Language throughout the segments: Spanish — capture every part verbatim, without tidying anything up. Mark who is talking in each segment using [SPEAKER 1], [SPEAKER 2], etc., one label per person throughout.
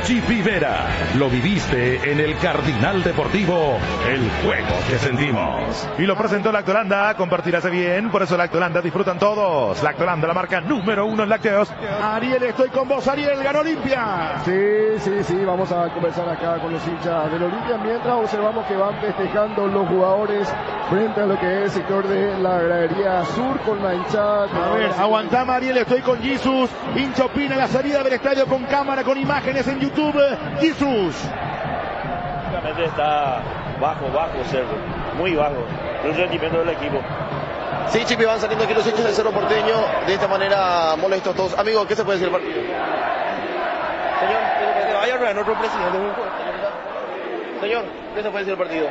[SPEAKER 1] Chipi Vera, lo viviste en el Cardinal Deportivo, el juego que sentimos.
[SPEAKER 2] Y lo presentó Lactolanda, compartirás bien, por eso Lactolanda disfrutan todos. Lactolanda, la marca número uno en lácteos. Ariel, estoy con vos, Ariel, ganó Olimpia.
[SPEAKER 3] Sí, sí, sí, vamos a conversar acá con los hinchas del Olimpia mientras observamos que van festejando los jugadores frente a lo que es el sector de la gradería sur con la hinchada.
[SPEAKER 2] A ver, aguantá, Ariel, estoy con Jesus. Hincha opina la salida del estadio con cámara, con imágenes en YouTube. Jesus.
[SPEAKER 4] Prácticamente está bajo, bajo Cerro, muy bajo el rendimiento del equipo.
[SPEAKER 5] Sí, Chipi, van saliendo aquí los hinchas del Cerro Porteño de esta manera molestos todos. Amigo, ¿qué se puede decir del partido? Señor, ¿qué se puede decir? Vaya a nuestro presidente. Señor, ¿qué se puede decir del partido?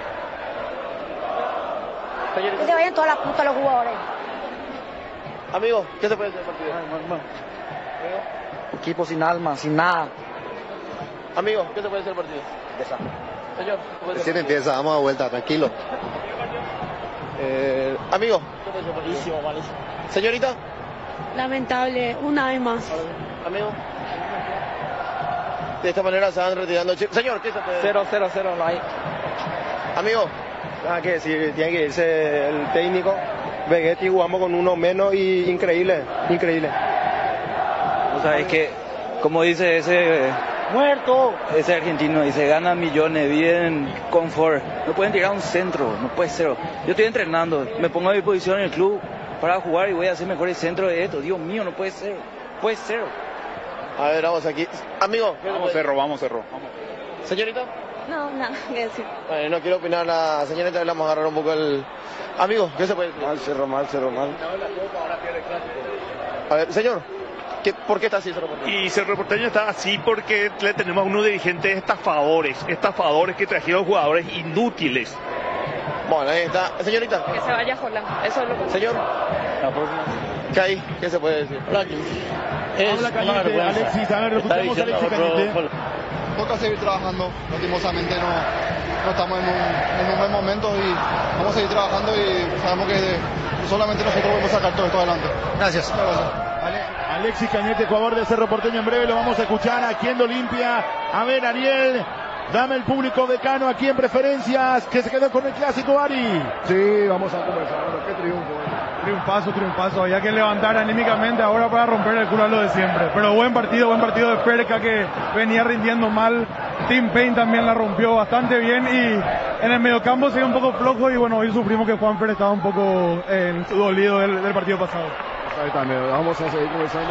[SPEAKER 5] Señor,
[SPEAKER 6] que se vayan toda la puta los jugadores.
[SPEAKER 5] Amigo, ¿qué se puede decir del partido?
[SPEAKER 7] Amigo. Equipo sin alma, sin nada.
[SPEAKER 5] Amigo, ¿qué se puede decir del partido?
[SPEAKER 7] Esa.
[SPEAKER 5] Señor,
[SPEAKER 8] recién empieza, vamos a vuelta, tranquilo.
[SPEAKER 5] Eh, amigo, ¿qué puede decir del partido?
[SPEAKER 4] Malísimo, malísimo.
[SPEAKER 5] Señorita.
[SPEAKER 6] Lamentable, una vez más.
[SPEAKER 5] Amigo. De esta manera se van retirando. Señor, ¿qué se puede decir?
[SPEAKER 7] Cero, cero, cero, no hay.
[SPEAKER 5] Amigo.
[SPEAKER 9] Nada que decir, tiene que irse el técnico. Vegetti, jugamos con uno menos y increíble, increíble.
[SPEAKER 7] O sea, es que, como dice ese...
[SPEAKER 9] ¡Muerto!
[SPEAKER 7] Ese argentino dice, gana millones, bien confort. No pueden tirar un centro, no puede ser. Yo estoy entrenando, me pongo a mi posición en el club para jugar y voy a hacer mejor el centro de esto. Dios mío, no puede ser, puede ser.
[SPEAKER 5] A ver, vamos aquí. Amigo.
[SPEAKER 10] Vamos Cerro, vamos Cerro. Vamos.
[SPEAKER 5] Señorita.
[SPEAKER 6] No, nada que decir.
[SPEAKER 5] Bueno, no quiero opinar la señorita, le vamos a agarrar un poco el... Amigo, ¿qué se puede decir?
[SPEAKER 9] Mal, Cerro, mal, Cerro, mal.
[SPEAKER 5] A ver, señor, ¿qué, ¿por qué está así Cerro Porteño?
[SPEAKER 10] Y Cerro Porteño está así porque le tenemos a unos dirigentes estafadores, estafadores que trajeron jugadores inútiles.
[SPEAKER 5] Bueno, ahí está. Señorita.
[SPEAKER 6] Que se vaya Jordan, eso es lo que...
[SPEAKER 5] Señor. ¿Qué hay? ¿Qué se puede decir?
[SPEAKER 2] Habla Cañete, Alexis, a ver, lo escuchamos a Alexis Cañete.
[SPEAKER 11] Toca seguir trabajando, lastimosamente no, no estamos en un, en un buen momento y vamos a seguir trabajando y sabemos que de, solamente nosotros podemos sacar todo esto adelante.
[SPEAKER 5] Gracias.
[SPEAKER 11] Gracias.
[SPEAKER 2] Alexis Cañete, jugador de Cerro Porteño, en breve lo vamos a escuchar aquí en Olimpia. A ver, Ariel, dame el público decano aquí en Preferencias, que se quedó con el clásico, Ari.
[SPEAKER 3] Sí, vamos a conversar, qué triunfo.
[SPEAKER 12] Triunfazo, triunfazo, había que levantar anímicamente ahora para romper el culo a lo de siempre. Pero buen partido, buen partido de Perca que venía rindiendo mal. Tim Payne también la rompió bastante bien y en el mediocampo se dio un poco flojo y bueno, hoy sufrimos que Juan Pérez estaba un poco eh, dolido del, del partido pasado.
[SPEAKER 3] Ahí también, vamos a seguir conversando.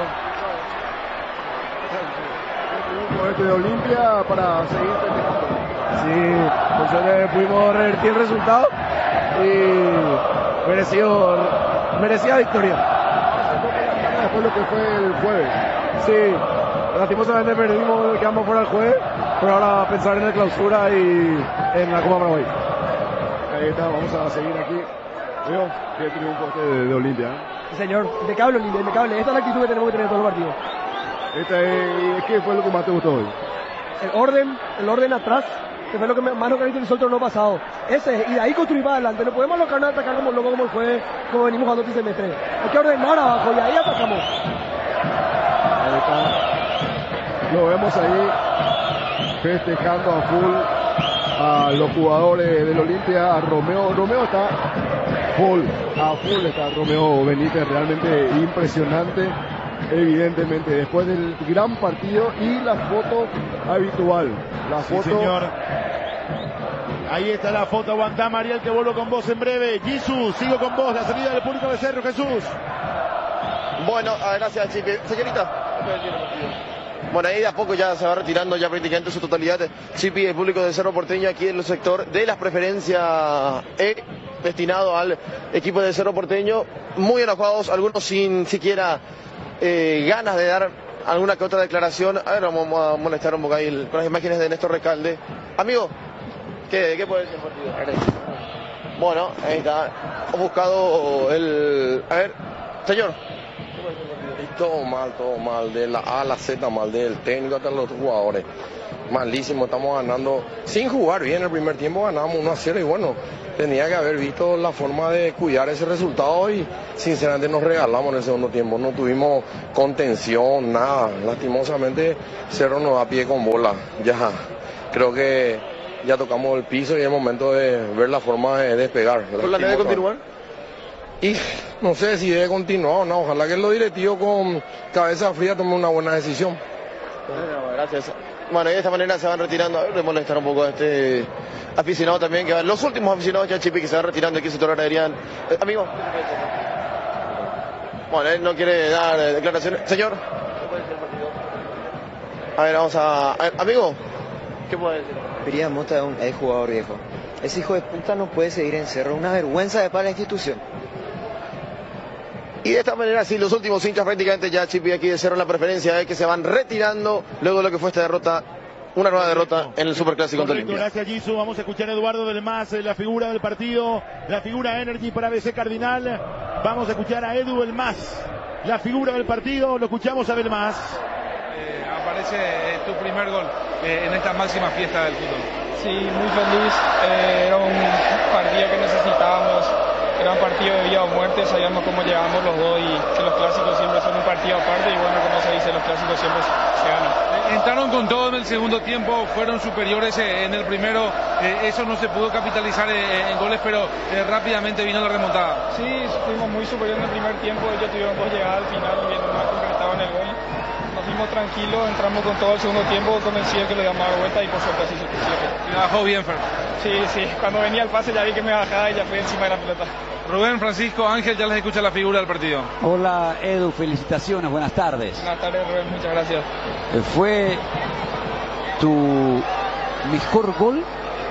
[SPEAKER 3] Este de Olimpia para seguir festejando. Sí, pues pudimos revertir el resultado y merecido, merecida victoria. Después lo que fue el jueves. Sí, lastimosamente perdimos, quedamos fuera el jueves, pero ahora pensar en la clausura y en la Copa Paraguay. Ahí está, vamos a seguir aquí. Veo qué triunfo este de, de Olimpia.
[SPEAKER 13] Sí, señor, impecable Olimpia, impecable. Esta es la actitud que tenemos que tener en todo el partido.
[SPEAKER 3] Esta es, ¿qué fue lo que más te gustó hoy?
[SPEAKER 13] El orden, el orden atrás, que fue lo que más nos caracterizó el torneo pasado. Ese, y de ahí construir para adelante. No podemos alocarnos a atacar como loco como fue, como venimos jugando este semestre. Hay que ordenar abajo y ahí atacamos.
[SPEAKER 3] Ahí está. Lo vemos ahí festejando a full a los jugadores del Olimpia. A Romeo, Romeo está full, a full está Romeo Benítez, realmente impresionante. Evidentemente, después del gran partido y la foto habitual. La foto.
[SPEAKER 2] Sí, señor. Ahí está la foto, aguantá Mariel, que vuelvo con vos en breve. Jesús, sigo con vos, la salida del público de Cerro, Jesús.
[SPEAKER 5] Bueno, gracias, Chipi. Señorita. Bueno, ahí de a poco ya se va retirando ya prácticamente su totalidad. Chipi, el público de Cerro Porteño aquí en el sector de las preferencias E, destinado al equipo de Cerro Porteño. Muy enojados, algunos sin siquiera eh, ganas de dar alguna que otra declaración. A ver, vamos a molestar un poco ahí el, con las imágenes de Néstor Recalde. Amigo, ¿qué, qué puede decir el partido? Bueno, ahí está. Hemos buscado el... A ver, señor.
[SPEAKER 14] Todo mal, todo mal, de la A a la Z mal, del técnico hasta los jugadores. Malísimo, estamos ganando sin jugar bien. El primer tiempo ganamos uno a cero y bueno, tenía que haber visto la forma de cuidar ese resultado y sinceramente nos regalamos en el segundo tiempo. No tuvimos contención, nada. Lastimosamente Cerro nos da pie con bola. Ya creo que ya tocamos el piso y es el momento de ver la forma de despegar.
[SPEAKER 5] ¿Con la debe continuar?
[SPEAKER 14] Y no sé si debe continuar o no. Ojalá que los directivos con cabeza fría tomen una buena decisión.
[SPEAKER 5] Bueno, gracias. Bueno, y de esta manera se van retirando. A ver, de molestar un poco a este aficionado también, que van, los últimos aficionados ya Chipi que se van retirando aquí, se sector Adrián. Eh, amigo. Bueno, él no quiere dar eh, declaraciones. Señor. ¿Qué puede decir el partido? A ver, vamos a... a ver, amigo. ¿Qué puede decir?
[SPEAKER 15] Piria Mota es un es jugador viejo. Ese hijo de puta no puede seguir en Cerro. Una vergüenza de para la institución.
[SPEAKER 5] Y de esta manera, sí, los últimos hinchas prácticamente ya, Chipi, aquí de Cerro en la preferencia, es que se van retirando luego de lo que fue esta derrota, una nueva derrota en el Superclásico contra Olimpia.
[SPEAKER 2] Gracias, Gisu. Vamos a escuchar a Eduardo del Mas, la figura del partido, la figura Energy para B C Cardinal. Vamos a escuchar a Edu del Mas, la figura del partido. Lo escuchamos a Del Mas.
[SPEAKER 16] Eh, aparece eh, tu primer gol eh, en esta máxima fiesta del fútbol.
[SPEAKER 17] Sí, muy feliz. Eh, era un partido que necesitábamos. Era un partido de vida o muerte, sabíamos cómo llegamos los dos y que los clásicos siempre son un partido aparte y bueno, como se dice, los clásicos siempre se ganan.
[SPEAKER 16] Entraron con todo en el segundo tiempo, fueron superiores en el primero, eh, eso no se pudo capitalizar en, en goles, pero eh, rápidamente vino la remontada.
[SPEAKER 17] Sí, fuimos muy superiores en el primer tiempo, ellos tuvieron dos llegadas al final y no más concretaban el gol. Nos fuimos tranquilos, entramos con todo el segundo tiempo, convencido que lo íbamos a dar vuelta y por suerte así se
[SPEAKER 16] puso. Bajó bien, Fer.
[SPEAKER 17] Sí, sí, cuando venía el pase ya vi que me bajaba y ya fue encima de la pelota.
[SPEAKER 16] Rubén, Francisco, Ángel, ya les escucha la figura del partido.
[SPEAKER 18] Hola Edu, felicitaciones, buenas tardes.
[SPEAKER 17] Buenas tardes Rubén, muchas gracias.
[SPEAKER 18] ¿Fue tu mejor gol,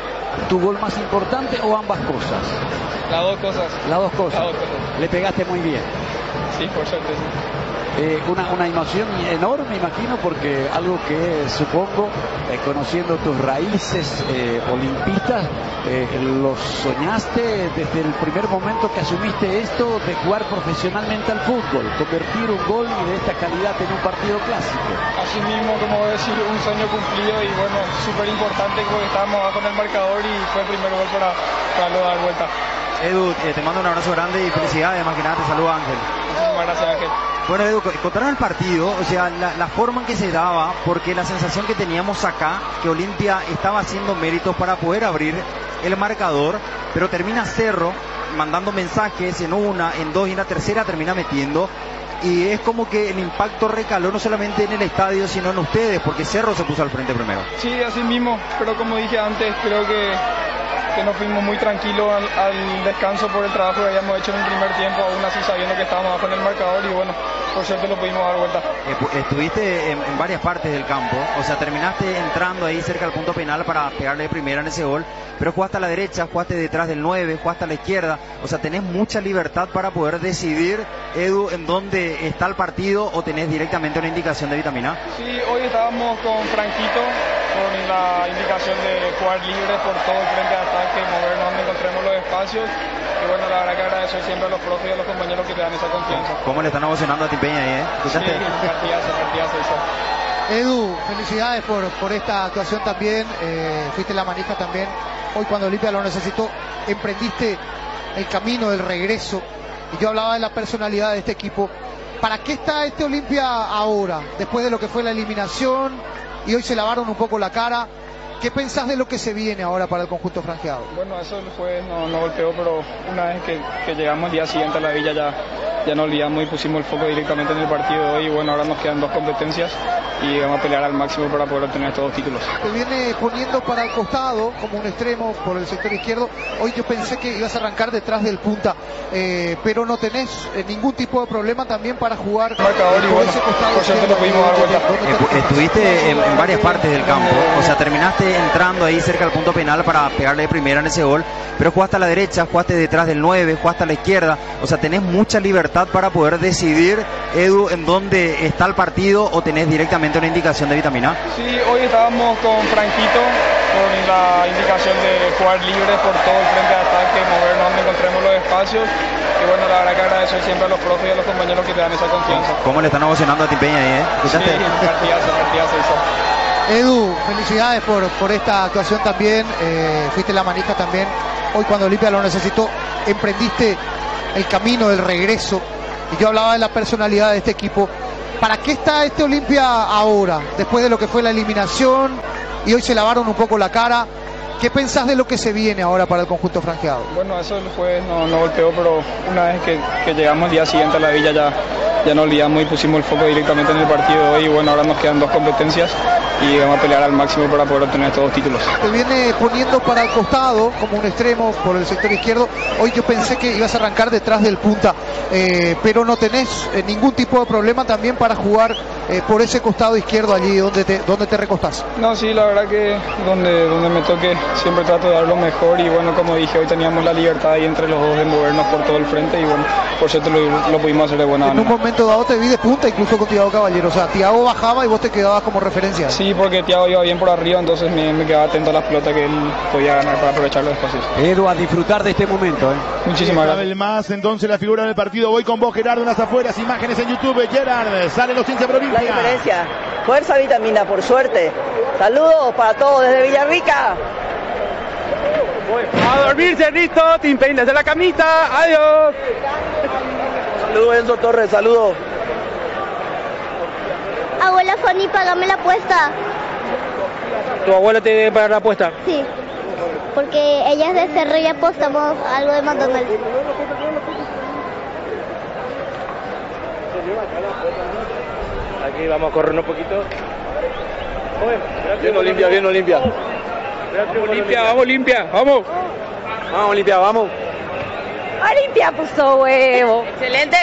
[SPEAKER 18] tu gol más importante o ambas cosas?
[SPEAKER 17] Las dos cosas.
[SPEAKER 18] Las dos cosas.
[SPEAKER 17] Las dos cosas.
[SPEAKER 18] Le pegaste muy bien.
[SPEAKER 17] Sí, por suerte sí.
[SPEAKER 18] Eh, una, una emoción enorme, imagino, porque algo que supongo, eh, conociendo tus raíces eh, olimpistas, eh, lo soñaste desde el primer momento que asumiste esto de jugar profesionalmente al fútbol, convertir un gol y de esta calidad en un partido clásico.
[SPEAKER 17] Así mismo, como decir, un sueño cumplido y bueno, súper importante porque estábamos abajo en el marcador y fue el primer gol para, para lo dar vuelta.
[SPEAKER 19] Edu, eh, te mando un abrazo grande y felicidades, más que nada te saluda Ángel.
[SPEAKER 17] Muchísimas gracias Ángel.
[SPEAKER 19] Bueno, Edu, contaron el partido, o sea, la, la forma en que se daba, porque la sensación que teníamos acá, que Olimpia estaba haciendo méritos para poder abrir el marcador, pero termina Cerro mandando mensajes en una, en dos y en la tercera termina metiendo. Y es como que el impacto recaló no solamente en el estadio, sino en ustedes, porque Cerro se puso al frente primero.
[SPEAKER 17] Sí, así mismo, pero como dije antes, creo que, que nos fuimos muy tranquilos al, al descanso por el trabajo que habíamos hecho en el primer tiempo, aún así sabiendo que estábamos abajo en el marcador y bueno, por suerte lo pudimos dar vuelta.
[SPEAKER 19] Estuviste en, en varias partes del campo, o sea, terminaste entrando ahí cerca del punto penal para pegarle de primera en ese gol, pero jugaste a la derecha, jugaste detrás del nueve, jugaste a la izquierda, o sea, tenés mucha libertad para poder decidir, Edu, en dónde está el partido o tenés directamente una indicación de Vitamina.
[SPEAKER 17] Sí, hoy estábamos con Franquito, con la indicación de jugar libre por todo el frente de ataque, movernos donde encontremos los espacios. Y bueno, la verdad que agradecer siempre a los profes y a los compañeros que te dan esa confianza.
[SPEAKER 19] ¿Cómo le están emocionando a Timpeña ahí, eh? ¿Escuchaste?
[SPEAKER 17] Sí, partidazo, partidazo eso.
[SPEAKER 20] Edu, felicidades por, por esta actuación también, eh, fuiste la manija también. Hoy cuando Olimpia lo necesitó, emprendiste el camino del regreso. Y yo hablaba de la personalidad de este equipo. ¿Para qué está este Olimpia ahora? Después de lo que fue la eliminación y hoy se lavaron un poco la cara. ¿Qué pensás de lo que se viene ahora para el conjunto franjeado?
[SPEAKER 17] Bueno, eso el jueves no, no golpeó, pero una vez que, que llegamos el día siguiente a la villa ya, ya nos olvidamos y pusimos el foco directamente en el partido de hoy. Y bueno, ahora nos quedan dos competencias y vamos a pelear al máximo para poder obtener estos dos títulos.
[SPEAKER 20] Te viene poniendo para el costado como un extremo por el sector izquierdo. Hoy yo pensé que ibas a arrancar detrás del punta, eh, pero no tenés eh, ningún tipo de problema también para jugar
[SPEAKER 17] marcador y bueno, ese costado por cierto lo pudimos dar vuelta.
[SPEAKER 19] Estuviste en, en varias partes del campo, o sea, terminaste entrando ahí cerca del punto penal para pegarle de primera en ese gol, pero jugaste a la derecha, jugaste detrás del nueve, jugaste a la izquierda, o sea, tenés mucha libertad para poder decidir, Edu, en dónde está el partido o tenés directamente una indicación de Vitamina.
[SPEAKER 17] Sí, hoy estábamos con Franquito, con la indicación de jugar libres por todo el frente de ataque, movernos donde encontremos los espacios. Y bueno, la verdad que agradecer siempre a los profes y a los compañeros que te dan esa confianza.
[SPEAKER 19] ¿Cómo le están emocionando a Tim Peña ahí, eh? ¿Escuchaste?
[SPEAKER 17] Sí, partidazo, partidazo hizo.
[SPEAKER 20] Edu, felicidades por, por esta actuación también, eh, fuiste la manija también. Hoy cuando Olimpia lo necesitó, emprendiste el camino del regreso. Y yo hablaba de la personalidad de este equipo. ¿Para qué está este Olimpia ahora? Después de lo que fue la eliminación y hoy se lavaron un poco la cara. ¿Qué pensás de lo que se viene ahora para el conjunto franjeado?
[SPEAKER 17] Bueno, eso el jueves no, no golpeó, pero una vez que, que llegamos el día siguiente a la villa ya, ya nos olvidamos y pusimos el foco directamente en el partido de hoy. Y bueno, ahora nos quedan dos competencias y vamos a pelear al máximo para poder obtener estos dos títulos.
[SPEAKER 20] Te viene poniendo para el costado como un extremo por el sector izquierdo. Hoy yo pensé que ibas a arrancar detrás del punta, eh, pero no tenés eh, ningún tipo de problema también para jugar eh, por ese costado izquierdo allí donde te, donde te recostás.
[SPEAKER 17] No, sí, la verdad que donde, donde me toque siempre trato de dar lo mejor y bueno, como dije, hoy teníamos la libertad ahí entre los dos de movernos por todo el frente y bueno, por cierto lo, lo pudimos hacer de buena manera.
[SPEAKER 20] En un momento dado te vi de punta incluso con Thiago Caballero, o sea, Thiago bajaba y vos te quedabas como referencia.
[SPEAKER 17] Sí, porque Thiago iba bien por arriba, entonces me, me quedaba atento a las pelotas que él podía ganar para aprovechar los espacios.
[SPEAKER 18] Edu, a disfrutar de este momento, ¿eh?
[SPEAKER 17] Muchísimas gracias.
[SPEAKER 2] El más, entonces la figura del partido. Voy con vos, Gerardo, en las afueras, imágenes en YouTube. Gerard, salen los hinchas por Olimpia.
[SPEAKER 21] La diferencia, fuerza vitamina, por suerte. Saludos para todos desde Villarrica.
[SPEAKER 22] A dormirse, listo, Tim Payne desde la camita, adiós.
[SPEAKER 21] Saludos Enzo Torres, saludos.
[SPEAKER 23] Abuela Fanny, pagame la apuesta.
[SPEAKER 22] ¿Tu abuela te debe pagar la apuesta?
[SPEAKER 23] Sí, porque ella es de Cerro y apostamos algo de McDonald's.
[SPEAKER 22] Aquí vamos a correr un poquito.
[SPEAKER 21] Bien Olimpia, bien Olimpia.
[SPEAKER 22] Vamos Olimpia, vamos Olimpia, vamos.
[SPEAKER 21] Vamos Olimpia, vamos.
[SPEAKER 6] Olimpia puso huevo. Excelente.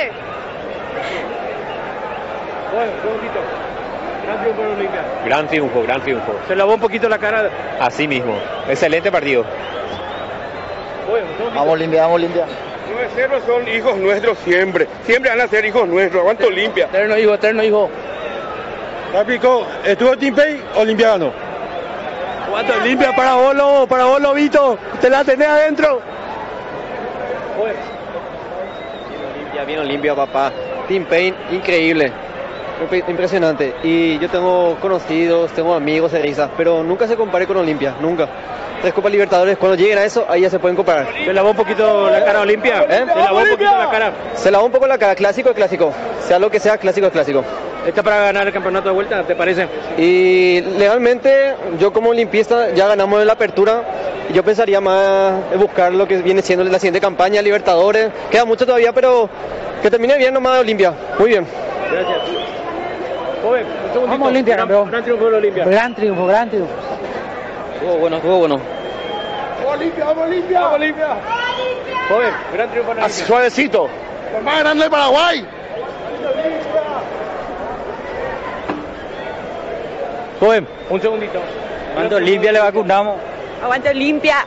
[SPEAKER 22] Bueno, un segundito. Gran triunfo de Olimpia.
[SPEAKER 24] Gran triunfo, gran triunfo.
[SPEAKER 22] Se lavó un poquito la cara.
[SPEAKER 24] Así mismo. Excelente partido.
[SPEAKER 21] Bueno, vamos Olimpia, vamos Olimpia.
[SPEAKER 22] nueve cero son hijos nuestros siempre. Siempre van a ser hijos nuestros. Aguanta Olimpia.
[SPEAKER 21] Eterno hijo, eterno hijo.
[SPEAKER 22] Capico, ¿estuvo Tim Payne? Olimpia ganó.
[SPEAKER 21] Aguanta Olimpia para vos, Lobo, para vos, Lobito. Te la tenés adentro.
[SPEAKER 24] Bien Olimpia, bien Olimpia, papá. Tim Payne, increíble.
[SPEAKER 21] Impresionante. Y yo tengo conocidos, tengo amigos de risas, pero nunca se compare con Olimpia, nunca. Tres Copas Libertadores, cuando lleguen a eso, ahí ya se pueden comparar.
[SPEAKER 22] ¿Se lavó un poquito la cara Olimpia?
[SPEAKER 21] ¿Eh?
[SPEAKER 22] ¿Se lavó un poquito la cara?
[SPEAKER 21] Se lavó un poco la cara, clásico es clásico. Sea lo que sea, clásico es clásico.
[SPEAKER 22] ¿Está para ganar el campeonato de vuelta, te parece?
[SPEAKER 21] Y legalmente, yo como olimpista ya ganamos en la apertura. Y yo pensaría más en buscar lo que viene siendo la siguiente campaña, Libertadores. Queda mucho todavía, pero que termine bien nomás Olimpia. Muy bien.
[SPEAKER 22] Gracias. Joven, un
[SPEAKER 21] Vamos Olimpia, campeón.
[SPEAKER 22] Gran triunfo de Olimpia.
[SPEAKER 21] Gran triunfo, gran triunfo. Estuvo bueno, estuvo bueno.
[SPEAKER 22] Olimpia, vamos Olimpia. Vamos Olimpia. Joven, gran triunfo de Olimpia.
[SPEAKER 21] Suavecito.
[SPEAKER 22] Lo más grande de Paraguay. Joven, un segundito.
[SPEAKER 21] ¿Cuánto Olimpia le vacunamos?
[SPEAKER 6] Aguante Olimpia.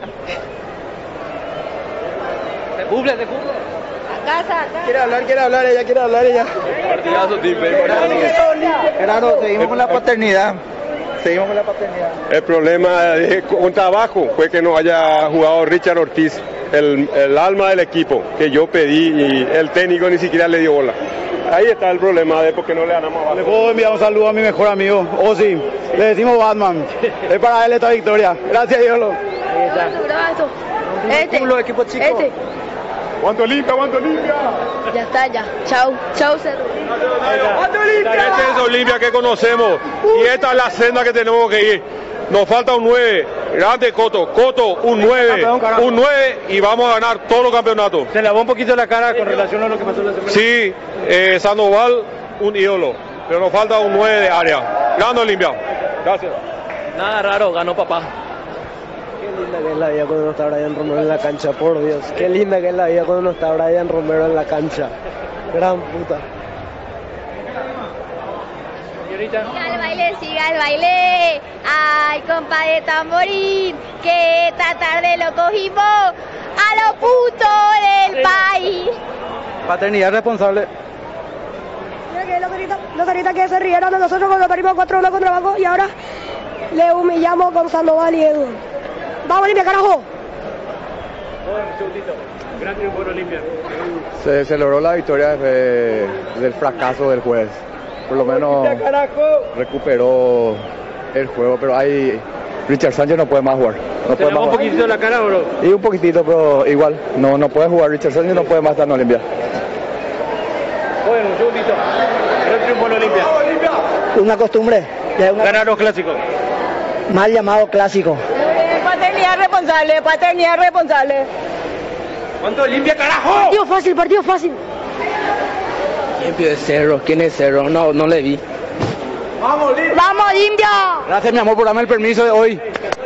[SPEAKER 21] Se cumple, se cumple.
[SPEAKER 6] Casa, acá.
[SPEAKER 21] Quiere hablar, quiere hablar, ella quiere hablar, ella. Partidazo, Tim Payne. Gerardo, seguimos con la paternidad. Seguimos con la paternidad.
[SPEAKER 22] El problema de un trabajo fue que no haya jugado Richard Ortiz, el, el alma del equipo, que yo pedí y el técnico ni siquiera le dio bola. Ahí está el problema de por qué no le ganamos abajo.
[SPEAKER 3] Le puedo enviar un saludo a mi mejor amigo, Ozzy. Le decimos Batman. Es para él esta victoria. Gracias, Dios.
[SPEAKER 6] Ahí está. Este.
[SPEAKER 21] Los equipos chicos.
[SPEAKER 6] Este.
[SPEAKER 22] ¡Aguanta Olimpia, aguanta Olimpia!
[SPEAKER 6] Ya está, ya. Chau, chau, Cerro.
[SPEAKER 22] ¡Aguanta Olimpia! Esta es Olimpia que conocemos y esta es la senda que tenemos que ir. Nos falta un nueve, grande Coto, Coto, un nueve, un nueve y vamos a ganar todos los campeonatos. Se lavó un poquito la cara con relación a lo que pasó la semana. Sí, eh, Sandoval, un ídolo, pero nos falta un nueve de área. Grande Olimpia. Gracias.
[SPEAKER 21] Nada raro, ganó papá.
[SPEAKER 3] Qué linda que es la vida cuando no está Brian Romero en la cancha, por Dios. Qué linda que es la vida cuando no está Brian Romero en la cancha. Gran puta.
[SPEAKER 22] Señorita.
[SPEAKER 23] Siga el baile, siga el baile. Ay, compadre Tamborín, que esta tarde lo cogimos a los putos del país.
[SPEAKER 3] Paternidad responsable.
[SPEAKER 13] Mira que los caritas, los caritas que se rieron de nosotros cuando perdimos cuatro uno contra Banco y ahora le humillamos con Sandoval y Edu. ¡Vamos, Olimpia, carajo!
[SPEAKER 24] Gran triunfo en Olimpia.
[SPEAKER 1] Se celebró la victoria de, del fracaso del juez. Por lo menos recuperó el juego, pero hay Richard Sánchez no puede más jugar. No puede más
[SPEAKER 24] un
[SPEAKER 1] jugar.
[SPEAKER 24] poquitito la cara, bro.
[SPEAKER 1] Y un poquitito, pero igual, no, no puede jugar. Richard Sánchez no puede más estar en Olimpia.
[SPEAKER 24] Bueno, un segundito. Gran triunfo en Olimpia.
[SPEAKER 4] Una costumbre. Una...
[SPEAKER 24] Ganar los clásicos.
[SPEAKER 4] Mal llamado clásico.
[SPEAKER 6] Eh, paternidad responsable, paternidad responsable.
[SPEAKER 24] ¿Cuánto Olimpia, carajo?
[SPEAKER 13] Partido fácil, partido fácil.
[SPEAKER 4] ¿Quién es Cerro? ¿Quién es Cerro? No, no le vi.
[SPEAKER 24] ¡Vamos, Olimpia!
[SPEAKER 6] ¡Vamos, Olimpia!
[SPEAKER 4] Gracias, mi amor, por darme el permiso de hoy.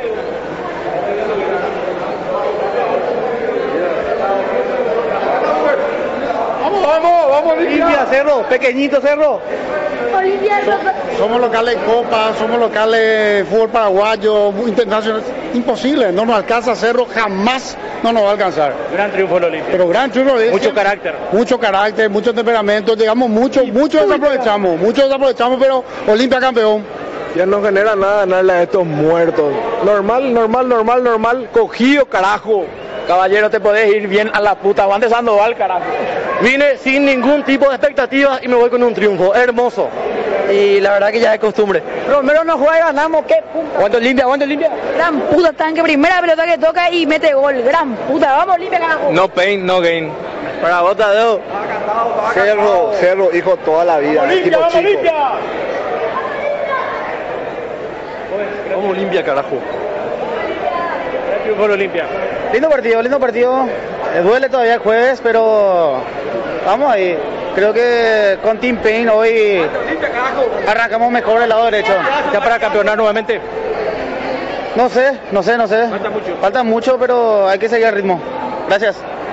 [SPEAKER 1] Vamos, vamos, vamos,
[SPEAKER 4] Olimpia, Cerro, pequeñito Cerro.
[SPEAKER 6] Olimpia,
[SPEAKER 1] Somos locales en Copa, somos locales de fútbol paraguayo, internacional. Imposible, no nos alcanza Cerro, jamás no nos va a alcanzar.
[SPEAKER 24] Gran triunfo en Olimpia.
[SPEAKER 1] Pero gran triunfo.
[SPEAKER 24] Mucho
[SPEAKER 1] siempre,
[SPEAKER 24] carácter.
[SPEAKER 1] Mucho carácter, mucho temperamento. Llegamos mucho, mucho desaprovechamos, mucho desaprovechamos, pero Olimpia campeón.
[SPEAKER 3] Ya no genera nada ganarle a estos muertos. Normal, normal, normal, normal. Cogido, carajo.
[SPEAKER 4] Caballero, te podés ir bien a la puta. Aguante Sandoval, carajo.
[SPEAKER 24] Vine sin ningún tipo de expectativas y me voy con un triunfo. Hermoso.
[SPEAKER 4] Y la verdad que ya es costumbre. Romero no juega y ganamos. ¿Qué puta?
[SPEAKER 24] ¿Cuánto limpia? ¿Cuánto limpia?
[SPEAKER 6] gran puta, tanque, primera pelota que toca y mete gol. Gran puta, vamos, Olimpia, carajo.
[SPEAKER 24] No pain, no gain.
[SPEAKER 4] Para vos, Tadeo.
[SPEAKER 3] Cerro, Cerro, hijo, toda la vida.
[SPEAKER 24] Olimpia, vamos, Olimpia.
[SPEAKER 4] Vamos, Olimpia, carajo.
[SPEAKER 24] Gran triunfo en Olimpia.
[SPEAKER 4] Lindo partido, lindo partido. Eh, duele todavía el jueves, pero vamos ahí. Creo que con Team Pain hoy arrancamos mejor el lado derecho.
[SPEAKER 24] ¿Ya para campeonar nuevamente?
[SPEAKER 4] No sé, no sé, no sé.
[SPEAKER 24] Falta mucho.
[SPEAKER 4] Falta mucho, pero hay que seguir el ritmo. Gracias.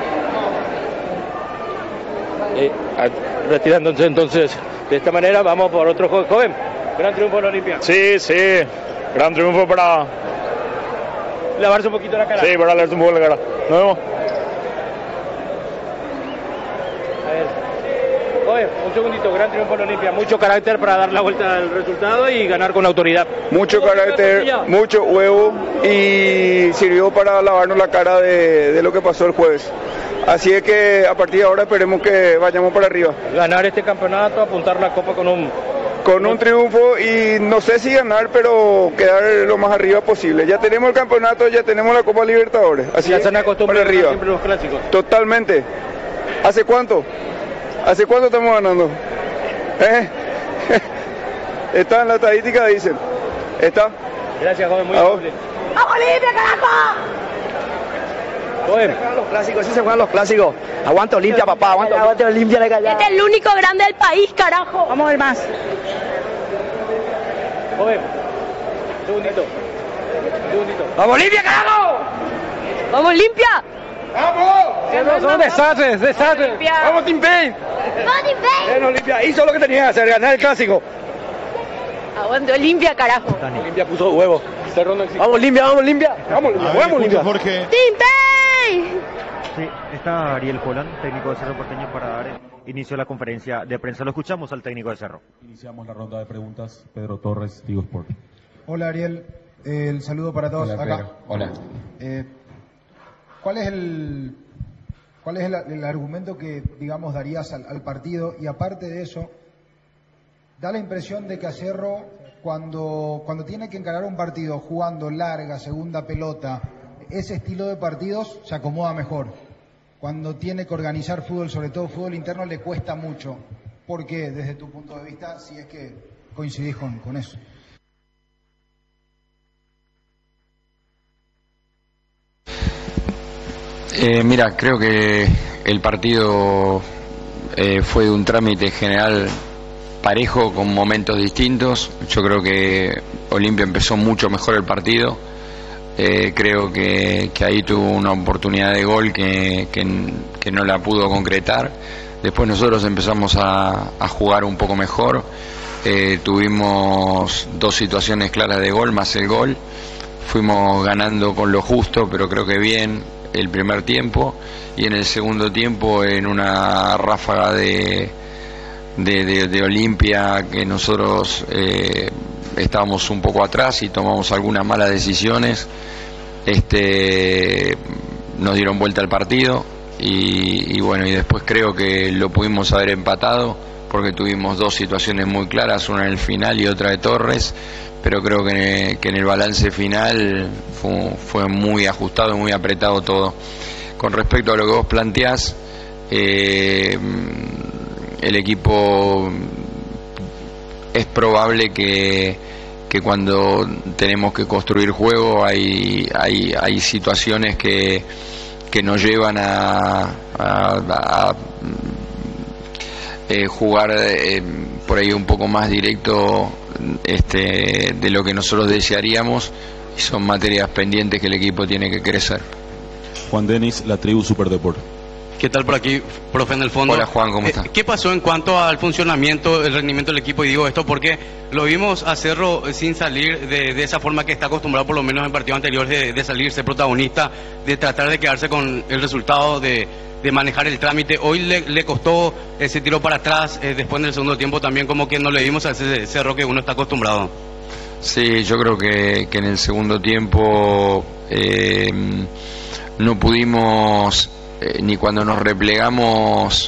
[SPEAKER 24] Eh, retirándose entonces. De esta manera vamos por otro juego. Joven, gran triunfo en Olimpia.
[SPEAKER 22] Sí, sí. Gran triunfo para...
[SPEAKER 24] Lavarse un poquito la cara.
[SPEAKER 22] Sí, para lavarse un poco la cara. Nos vemos.
[SPEAKER 24] A ver. Oye, un segundito, gran triunfo en Olimpia. Mucho carácter para dar la vuelta al resultado y ganar con autoridad.
[SPEAKER 1] Mucho carácter, mucho huevo y sirvió para lavarnos la cara de, de lo que pasó el jueves. Así es que a partir de ahora esperemos que vayamos para arriba.
[SPEAKER 24] Ganar este campeonato, apuntar la copa con un...
[SPEAKER 1] Con un triunfo y no sé si ganar, pero quedar lo más arriba posible. Ya tenemos el campeonato, ya tenemos la Copa Libertadores. Así
[SPEAKER 24] ya
[SPEAKER 1] es,
[SPEAKER 24] se han acostumbrado
[SPEAKER 1] para arriba.
[SPEAKER 24] Siempre los clásicos.
[SPEAKER 1] Totalmente. ¿Hace cuánto? ¿Hace cuánto estamos ganando? ¿Eh? Está en la estadística, dicen. ¿Está?
[SPEAKER 24] Gracias, joven, muy
[SPEAKER 1] amable.
[SPEAKER 6] ¡Vamos, Olimpia, carajo!
[SPEAKER 4] Joven. Los clásicos, así se juegan los clásicos. Aguanta Olimpia, papá, aguanta, aguanta Olimpia.
[SPEAKER 6] Este es el único grande del país, carajo. Vamos a ver más.
[SPEAKER 24] Joven, un segundito. Un segundito.
[SPEAKER 4] ¡Vamos Olimpia, carajo!
[SPEAKER 6] ¡Vamos, Olimpia!
[SPEAKER 24] ¡Vamos! Son desastres, desastres.
[SPEAKER 4] ¡Vamos, Team Pain!
[SPEAKER 6] ¡Vamos, Team Pain!
[SPEAKER 4] Bueno, Olimpia hizo lo que tenía que hacer, ganar el clásico.
[SPEAKER 6] Aguante Olimpia, carajo.
[SPEAKER 4] Olimpia puso huevo. Vamos Olimpia, vamos Olimpia. Vamos Olimpia, vamos Olimpia.
[SPEAKER 2] Jorge.
[SPEAKER 6] ¡Team Pain!
[SPEAKER 7] Sí, está Ariel Holland, técnico de Cerro Porteño, para dar inicio a la conferencia de prensa. Lo escuchamos al técnico de Cerro.
[SPEAKER 8] Iniciamos la ronda de preguntas. Pedro Torres, Tigo Sport.
[SPEAKER 25] Hola Ariel, eh, el saludo para todos.
[SPEAKER 8] Hola,
[SPEAKER 25] acá.
[SPEAKER 8] Pedro. Hola.
[SPEAKER 25] Eh, ¿Cuál es el cuál es el, el argumento que, digamos, darías al, al partido? Y aparte de eso, da la impresión de que a Cerro, cuando, cuando tiene que encarar un partido jugando larga, segunda pelota, ese estilo de partidos se acomoda mejor. Cuando tiene que organizar fútbol, sobre todo fútbol interno, le cuesta mucho. ¿Por qué, desde tu punto de vista, si es que coincidís con, con eso?
[SPEAKER 26] Eh, mira, creo que el partido eh, fue de un trámite general parejo, con momentos distintos. Yo creo que Olimpia empezó mucho mejor el partido. Eh, creo que, que ahí tuvo una oportunidad de gol que, que, que no la pudo concretar. Después nosotros empezamos a, a jugar un poco mejor. Eh, tuvimos dos situaciones claras de gol, más el gol. Fuimos ganando con lo justo, pero creo que bien, el primer tiempo. Y en el segundo tiempo, en una ráfaga de, de, de, de Olimpia, que nosotros... Eh, estábamos un poco atrás y tomamos algunas malas decisiones, este, nos dieron vuelta al partido y, y bueno, y después creo que lo pudimos haber empatado porque tuvimos dos situaciones muy claras, una en el final y otra de Torres, pero creo que, que en el balance final fue, fue muy ajustado, muy apretado todo. Con respecto a lo que vos planteás, eh, el equipo es probable que, que cuando tenemos que construir juego hay, hay, hay situaciones que, que nos llevan a, a, a eh, jugar eh, por ahí un poco más directo este, de lo que nosotros desearíamos, y son materias pendientes que el equipo tiene que crecer.
[SPEAKER 8] Juan Denis, La Tribu Superdeport.
[SPEAKER 9] ¿Qué tal por aquí, profe, en el fondo?
[SPEAKER 26] Hola Juan, ¿cómo estás?
[SPEAKER 9] Eh, ¿Qué pasó en cuanto al funcionamiento, el rendimiento del equipo? Y digo esto porque lo vimos a Cerro sin salir de, de esa forma que está acostumbrado, por lo menos en partidos anteriores, de, de salir, ser protagonista, de tratar de quedarse con el resultado, de, de manejar el trámite. Hoy le, le costó ese tiro para atrás, eh, después en el segundo tiempo también como que no le vimos a ese Cerro que uno está acostumbrado.
[SPEAKER 26] Sí, yo creo que, que en el segundo tiempo eh, no pudimos... Eh, ni cuando nos replegamos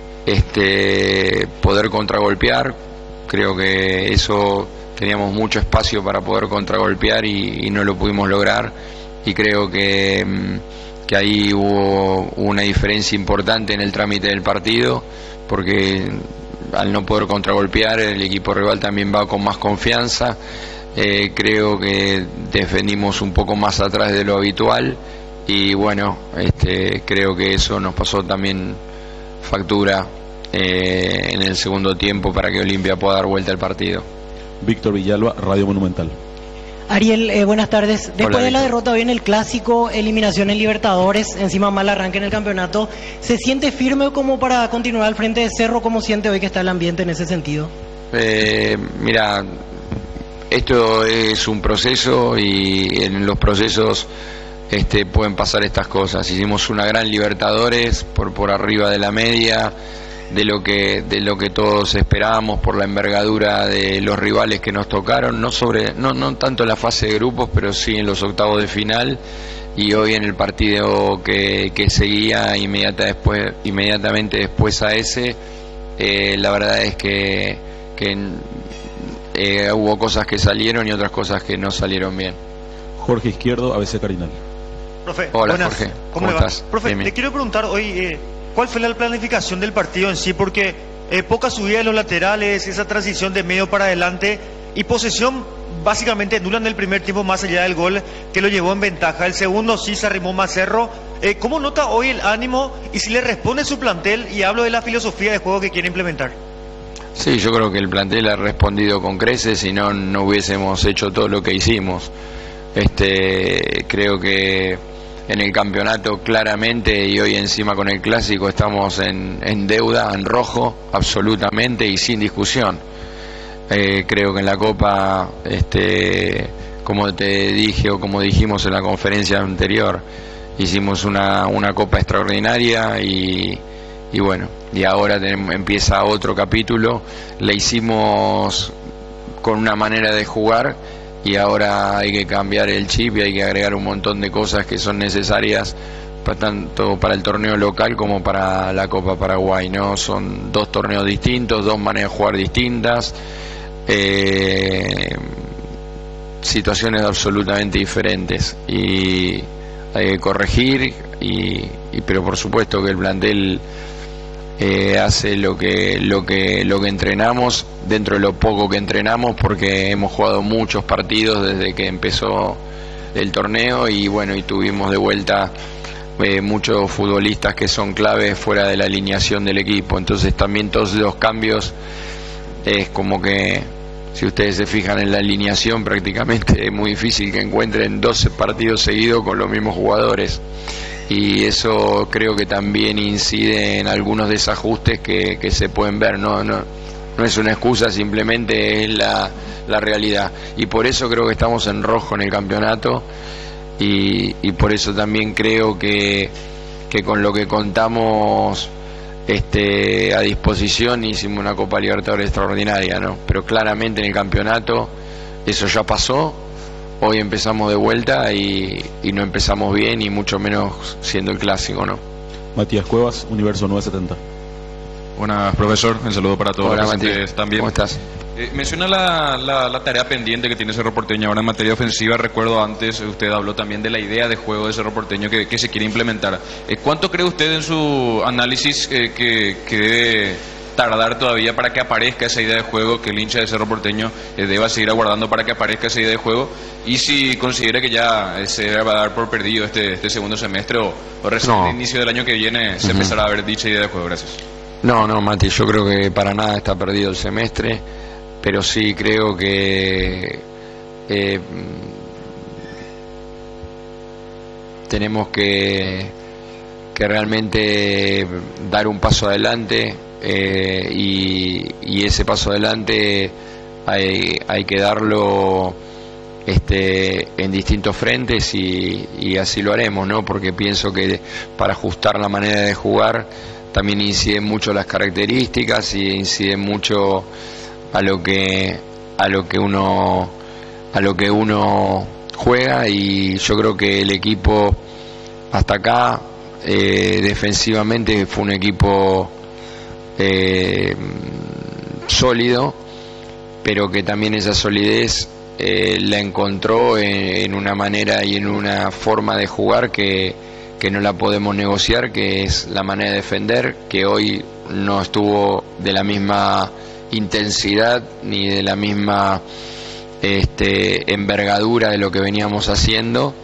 [SPEAKER 26] este, poder contragolpear. Creo que eso teníamos mucho espacio para poder contragolpear y, y no lo pudimos lograr, y creo que, que ahí hubo una diferencia importante en el trámite del partido, porque al no poder contragolpear el equipo rival también va con más confianza. Eh, creo que defendimos un poco más atrás de lo habitual. Y bueno, este, creo que eso nos pasó también factura eh, en el segundo tiempo para que Olimpia pueda dar vuelta al partido.
[SPEAKER 8] Víctor Villalba, Radio Monumental.
[SPEAKER 10] Ariel, eh, buenas tardes. Después
[SPEAKER 26] Hola,
[SPEAKER 10] de la
[SPEAKER 26] Víctor.
[SPEAKER 10] derrota hoy en el Clásico, eliminación en Libertadores, encima mal arranque en el campeonato, ¿se siente firme como para continuar al frente de Cerro? ¿Cómo siente hoy que está el ambiente en ese sentido?
[SPEAKER 26] Eh, mira, esto es un proceso y en los procesos Este, pueden pasar estas cosas. Hicimos una gran Libertadores por por arriba de la media de lo que de lo que todos esperábamos, por la envergadura de los rivales que nos tocaron, no sobre no no tanto en la fase de grupos, pero sí en los octavos de final, y hoy en el partido que, que seguía inmediata después inmediatamente después a ese, eh, la verdad es que, que eh, hubo cosas que salieron y otras cosas que no salieron bien.
[SPEAKER 8] Jorge Izquierdo, A B C Carinal.
[SPEAKER 11] Profe,
[SPEAKER 26] Hola,
[SPEAKER 11] buenas.
[SPEAKER 26] Jorge,
[SPEAKER 11] ¿Cómo,
[SPEAKER 26] ¿cómo
[SPEAKER 11] le va?
[SPEAKER 26] estás?
[SPEAKER 11] Profe,
[SPEAKER 26] Bien, bien.
[SPEAKER 11] le quiero preguntar hoy, eh, ¿cuál fue la planificación del partido en sí? Porque eh, poca subida de los laterales, esa transición de medio para adelante y posesión básicamente nula en el primer tiempo, más allá del gol que lo llevó en ventaja. El segundo sí se arrimó más Cerro. Eh, ¿Cómo nota hoy el ánimo y si le responde su plantel? Y hablo de la filosofía de juego que quiere implementar.
[SPEAKER 26] Sí, yo creo que el plantel ha respondido con creces, si no, no hubiésemos hecho todo lo que hicimos. Este, creo que en el campeonato claramente, y hoy encima con el Clásico, estamos en, en deuda, en rojo, absolutamente y sin discusión. Eh, creo que en la Copa, este, como te dije o como dijimos en la conferencia anterior, hicimos una, una Copa extraordinaria y, y bueno, y ahora tenemos, empieza otro capítulo. Le hicimos con una manera de jugar y ahora hay que cambiar el chip y hay que agregar un montón de cosas que son necesarias para, tanto para el torneo local como para la Copa Paraguay, ¿no? Son dos torneos distintos, dos maneras de jugar distintas, eh, situaciones absolutamente diferentes y hay que corregir y, y pero por supuesto que el plantel Eh, hace lo que lo que lo que entrenamos dentro de lo poco que entrenamos, porque hemos jugado muchos partidos desde que empezó el torneo y bueno, y tuvimos de vuelta eh, muchos futbolistas que son claves fuera de la alineación del equipo, entonces también todos los cambios es como que, si ustedes se fijan en la alineación, prácticamente es muy difícil que encuentren doce partidos seguidos con los mismos jugadores. Y eso creo que también incide en algunos desajustes que, que se pueden ver, no, no, no es una excusa, simplemente es la, la realidad. Y por eso creo que estamos en rojo en el campeonato y, y por eso también creo que, que con lo que contamos este, a disposición hicimos una Copa Libertadores extraordinaria, ¿no? Pero claramente en el campeonato eso ya pasó. Hoy empezamos de vuelta y, y no empezamos bien y mucho menos siendo el clásico, ¿no?
[SPEAKER 8] Matías Cuevas, Universo novecientos setenta.
[SPEAKER 5] Buenas, profesor. Un saludo para todos
[SPEAKER 26] Hola,
[SPEAKER 5] los
[SPEAKER 26] Matías.
[SPEAKER 5] presentes también.
[SPEAKER 26] ¿Cómo estás?
[SPEAKER 5] Eh, menciona la, la, la tarea pendiente que tiene Cerro Porteño ahora en materia ofensiva. Recuerdo antes, usted habló también de la idea de juego de Cerro Porteño que, que se quiere implementar. Eh, ¿Cuánto cree usted en su análisis eh, que, que debe tardar todavía para que aparezca esa idea de juego, que el hincha de Cerro Porteño eh, deba seguir aguardando para que aparezca esa idea de juego? Y si considera que ya eh, se va a dar por perdido este, este segundo semestre o, o recién
[SPEAKER 26] No.
[SPEAKER 5] al inicio del año que viene se
[SPEAKER 26] Ujú.
[SPEAKER 5] empezará a ver dicha idea de juego. Gracias.
[SPEAKER 26] No, no, Mati, yo creo que para nada está perdido el semestre, pero sí creo que eh, tenemos que, que realmente dar un paso adelante eh, y, y ese paso adelante hay, hay que darlo este, en distintos frentes y, y así lo haremos, ¿no? Porque pienso que para ajustar la manera de jugar también inciden mucho las características y inciden mucho a lo que a lo que uno a lo que uno juega, y yo creo que el equipo hasta acá eh, defensivamente fue un equipo eh, sólido, pero que también esa solidez eh, la encontró en, en una manera y en una forma de jugar que que no la podemos negociar, que es la manera de defender, que hoy no estuvo de la misma intensidad ni de la misma este, envergadura de lo que veníamos haciendo,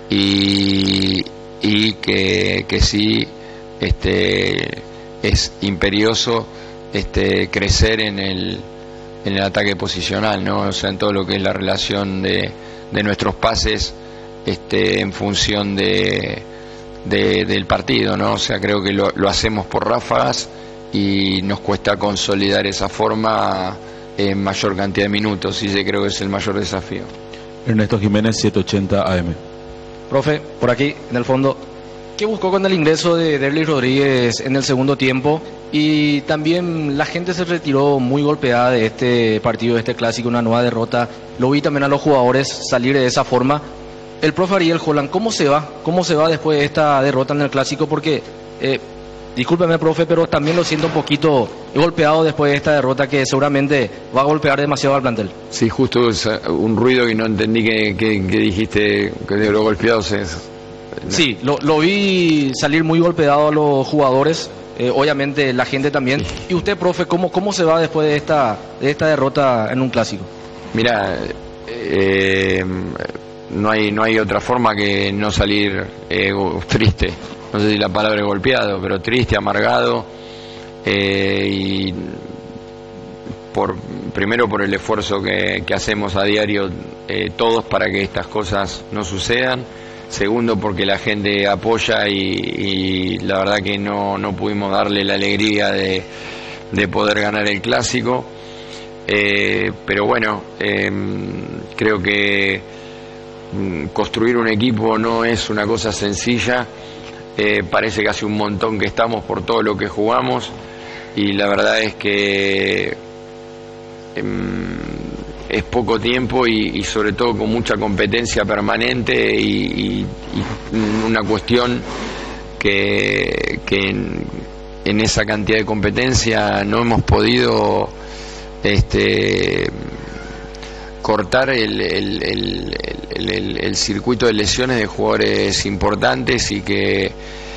[SPEAKER 26] y, y que, que sí este, es imperioso este, crecer en el, en el ataque posicional, ¿no? O sea, en todo lo que es la relación de, de nuestros pases este, en función de De, del partido, ¿no? O sea, creo que lo, lo hacemos por ráfagas y nos cuesta consolidar esa forma en mayor cantidad de minutos, y ese creo que es el mayor desafío.
[SPEAKER 8] Ernesto Jiménez, setecientos ochenta A M.
[SPEAKER 12] Profe, por aquí, en el fondo, ¿qué buscó con el ingreso de Derlis Rodríguez en el segundo tiempo? Y también la gente se retiró muy golpeada de este partido, de este clásico, una nueva derrota. Lo vi también a los jugadores salir de esa forma. El profe Ariel Holland, ¿cómo se va? ¿Cómo se va después de esta derrota en el clásico? Porque, eh, discúlpeme, profe, pero también lo siento un poquito golpeado después de esta derrota que seguramente va a golpear demasiado al plantel.
[SPEAKER 26] Sí, justo es un ruido que no entendí que, que, que dijiste, que de los golpeados es...
[SPEAKER 12] Sí, lo, lo vi salir muy golpeado a los jugadores, eh, obviamente la gente también. Y usted, profe, ¿cómo, cómo se va después de esta, de esta derrota en un clásico?
[SPEAKER 26] Mira, eh, no hay no hay otra forma que no salir eh, triste. No sé si la palabra es golpeado, pero triste, amargado, eh, y por primero por el esfuerzo que, que hacemos a diario eh, todos para que estas cosas no sucedan. Segundo, porque la gente apoya y, y la verdad que no, no pudimos darle la alegría de, de poder ganar el clásico. Eh, pero bueno, eh, creo que construir un equipo no es una cosa sencilla. Eh, parece que hace un montón que estamos por todo lo que jugamos, y la verdad es que eh, es poco tiempo y, y sobre todo con mucha competencia permanente y, y, y una cuestión que, que en, en esa cantidad de competencia no hemos podido este cortar el, el, el, el, el, el circuito de lesiones de jugadores importantes y que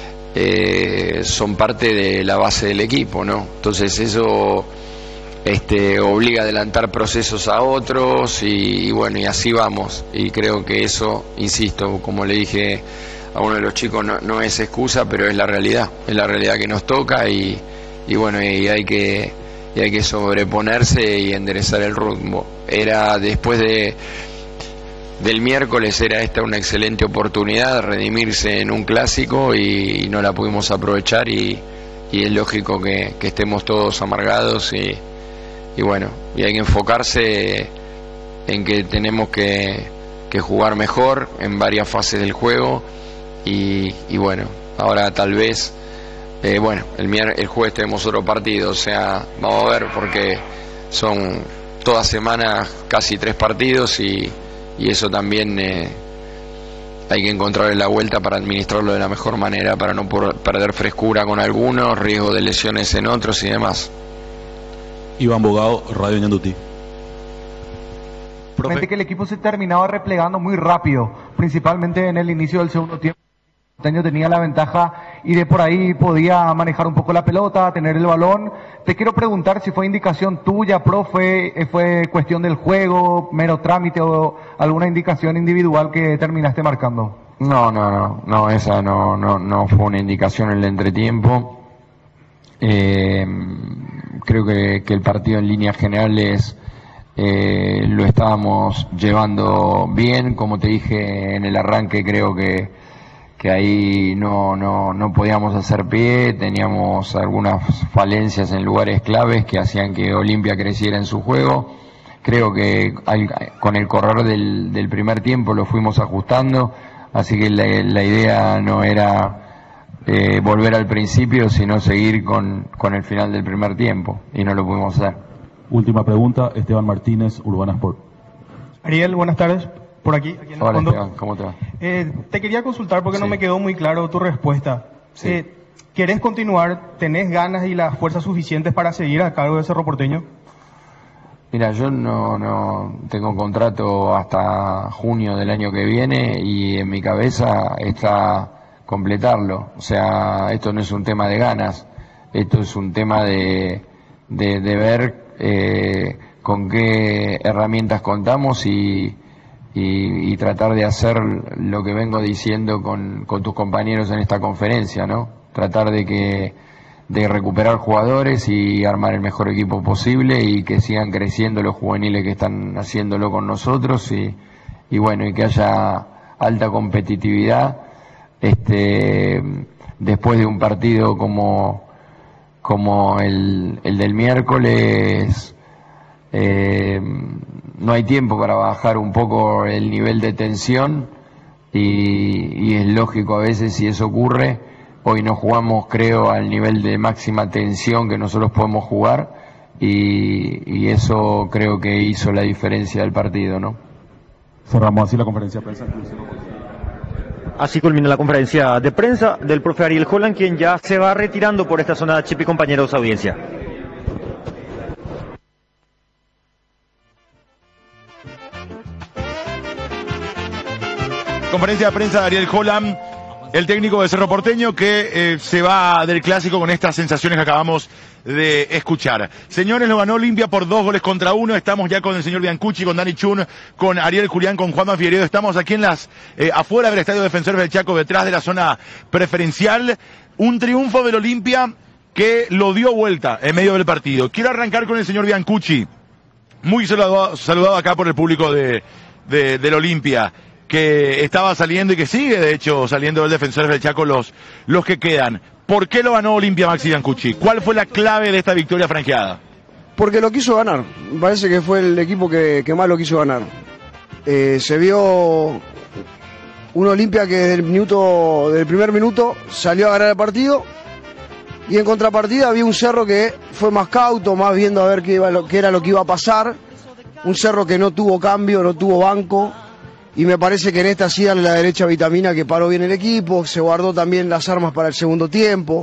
[SPEAKER 26] eh, son parte de la base del equipo, ¿no? Entonces eso este, obliga a adelantar procesos a otros y, y bueno, y así vamos. Y creo que eso, insisto, como le dije a uno de los chicos, no, no es excusa, pero es la realidad, es la realidad que nos toca y, y bueno, y hay que... y hay que sobreponerse y enderezar el rumbo. Era después de del miércoles, era esta una excelente oportunidad de redimirse en un clásico y, y no la pudimos aprovechar y, y es lógico que, que estemos todos amargados y, y bueno, y hay que enfocarse en que tenemos que, que jugar mejor en varias fases del juego y, y bueno, ahora tal vez Eh, bueno, el, mier el jueves tenemos otro partido, o sea, vamos a ver porque son toda semana casi tres partidos y, y eso también eh, hay que encontrarle la vuelta para administrarlo de la mejor manera, para no por, perder frescura con algunos, riesgo de lesiones en otros y demás.
[SPEAKER 8] Iván Bogado, Radio Ñandutí.
[SPEAKER 14] Profe. Que el equipo se terminaba replegando muy rápido, principalmente en el inicio del segundo tiempo. Tenía la ventaja y de por ahí podía manejar un poco la pelota, tener el balón. Te quiero preguntar si fue indicación tuya, profe, fue cuestión del juego, mero trámite o alguna indicación individual que terminaste marcando.
[SPEAKER 26] No, no, no, no, esa no, no, no fue una indicación en el entretiempo. Eh, creo que, que el partido en líneas generales eh, lo estábamos llevando bien, como te dije en el arranque, creo que que ahí no, no, no podíamos hacer pie, teníamos algunas falencias en lugares claves que hacían que Olimpia creciera en su juego. Creo que al, con el correr del, del primer tiempo lo fuimos ajustando, así que la, la idea no era eh, volver al principio, sino seguir con, con el final del primer tiempo, y no lo pudimos hacer.
[SPEAKER 8] Última pregunta, Esteban Martínez, Urbana Sport.
[SPEAKER 15] Ariel, buenas tardes. Por aquí, aquí en el
[SPEAKER 26] Hola,
[SPEAKER 15] fondo.
[SPEAKER 26] Esteban, ¿cómo te va?
[SPEAKER 15] Eh, te quería consultar porque
[SPEAKER 26] Sí.
[SPEAKER 15] no me quedó muy claro tu respuesta.
[SPEAKER 26] Sí.
[SPEAKER 15] Eh, ¿Querés continuar? ¿Tenés ganas y las fuerzas suficientes para seguir a cargo de Cerro Porteño?
[SPEAKER 26] Mira, yo no, no tengo contrato hasta junio del año que viene y en mi cabeza está completarlo. O sea, esto no es un tema de ganas, esto es un tema de, de, de ver eh, con qué herramientas contamos y Y, y tratar de hacer lo que vengo diciendo con, con tus compañeros en esta conferencia, ¿no? Tratar de que de recuperar jugadores y armar el mejor equipo posible y que sigan creciendo los juveniles que están haciéndolo con nosotros y, y bueno, y que haya alta competitividad este después de un partido como como el, el del miércoles. Eh, no hay tiempo para bajar un poco el nivel de tensión y, y es lógico a veces si eso ocurre. Hoy no jugamos, creo, al nivel de máxima tensión que nosotros podemos jugar y, y eso creo que hizo la diferencia del partido, ¿no?
[SPEAKER 8] Cerramos así la conferencia de prensa.
[SPEAKER 7] Así culmina la conferencia de prensa del profe Ariel Holland, quien ya se va retirando por esta zona. Chip y compañeros, audiencia.
[SPEAKER 2] Conferencia de prensa de Ariel Holland, el técnico de Cerro Porteño, que eh, se va del clásico con estas sensaciones que acabamos de escuchar. Señores, lo ganó Olimpia por dos goles contra uno. Estamos ya con el señor Biancucci, con Dani Chun, con Ariel Julián, con Juanma Figueiredo. Estamos aquí en las eh, afuera del Estadio Defensores del Chaco, detrás de la zona preferencial. Un triunfo del Olimpia que lo dio vuelta en medio del partido. Quiero arrancar con el señor Biancucci, muy saludado, saludado acá por el público de, de, del Olimpia, que estaba saliendo y que sigue, de hecho, saliendo del Defensores del Chaco los, los que quedan. ¿Por qué lo ganó Olimpia, Maxi Biancucci? ¿Cuál fue la clave de esta victoria franqueada?
[SPEAKER 3] Porque lo quiso ganar. Me parece que fue el equipo que, que más lo quiso ganar. Eh, se vio un Olimpia que desde el minuto, del primer minuto salió a ganar el partido. Y en contrapartida había un Cerro que fue más cauto, más viendo a ver qué, iba, qué era lo que iba a pasar. Un Cerro que no tuvo cambio, no tuvo banco. Y me parece que en esta sí dale la derecha vitamina que paró bien el equipo, se guardó también las armas para el segundo tiempo.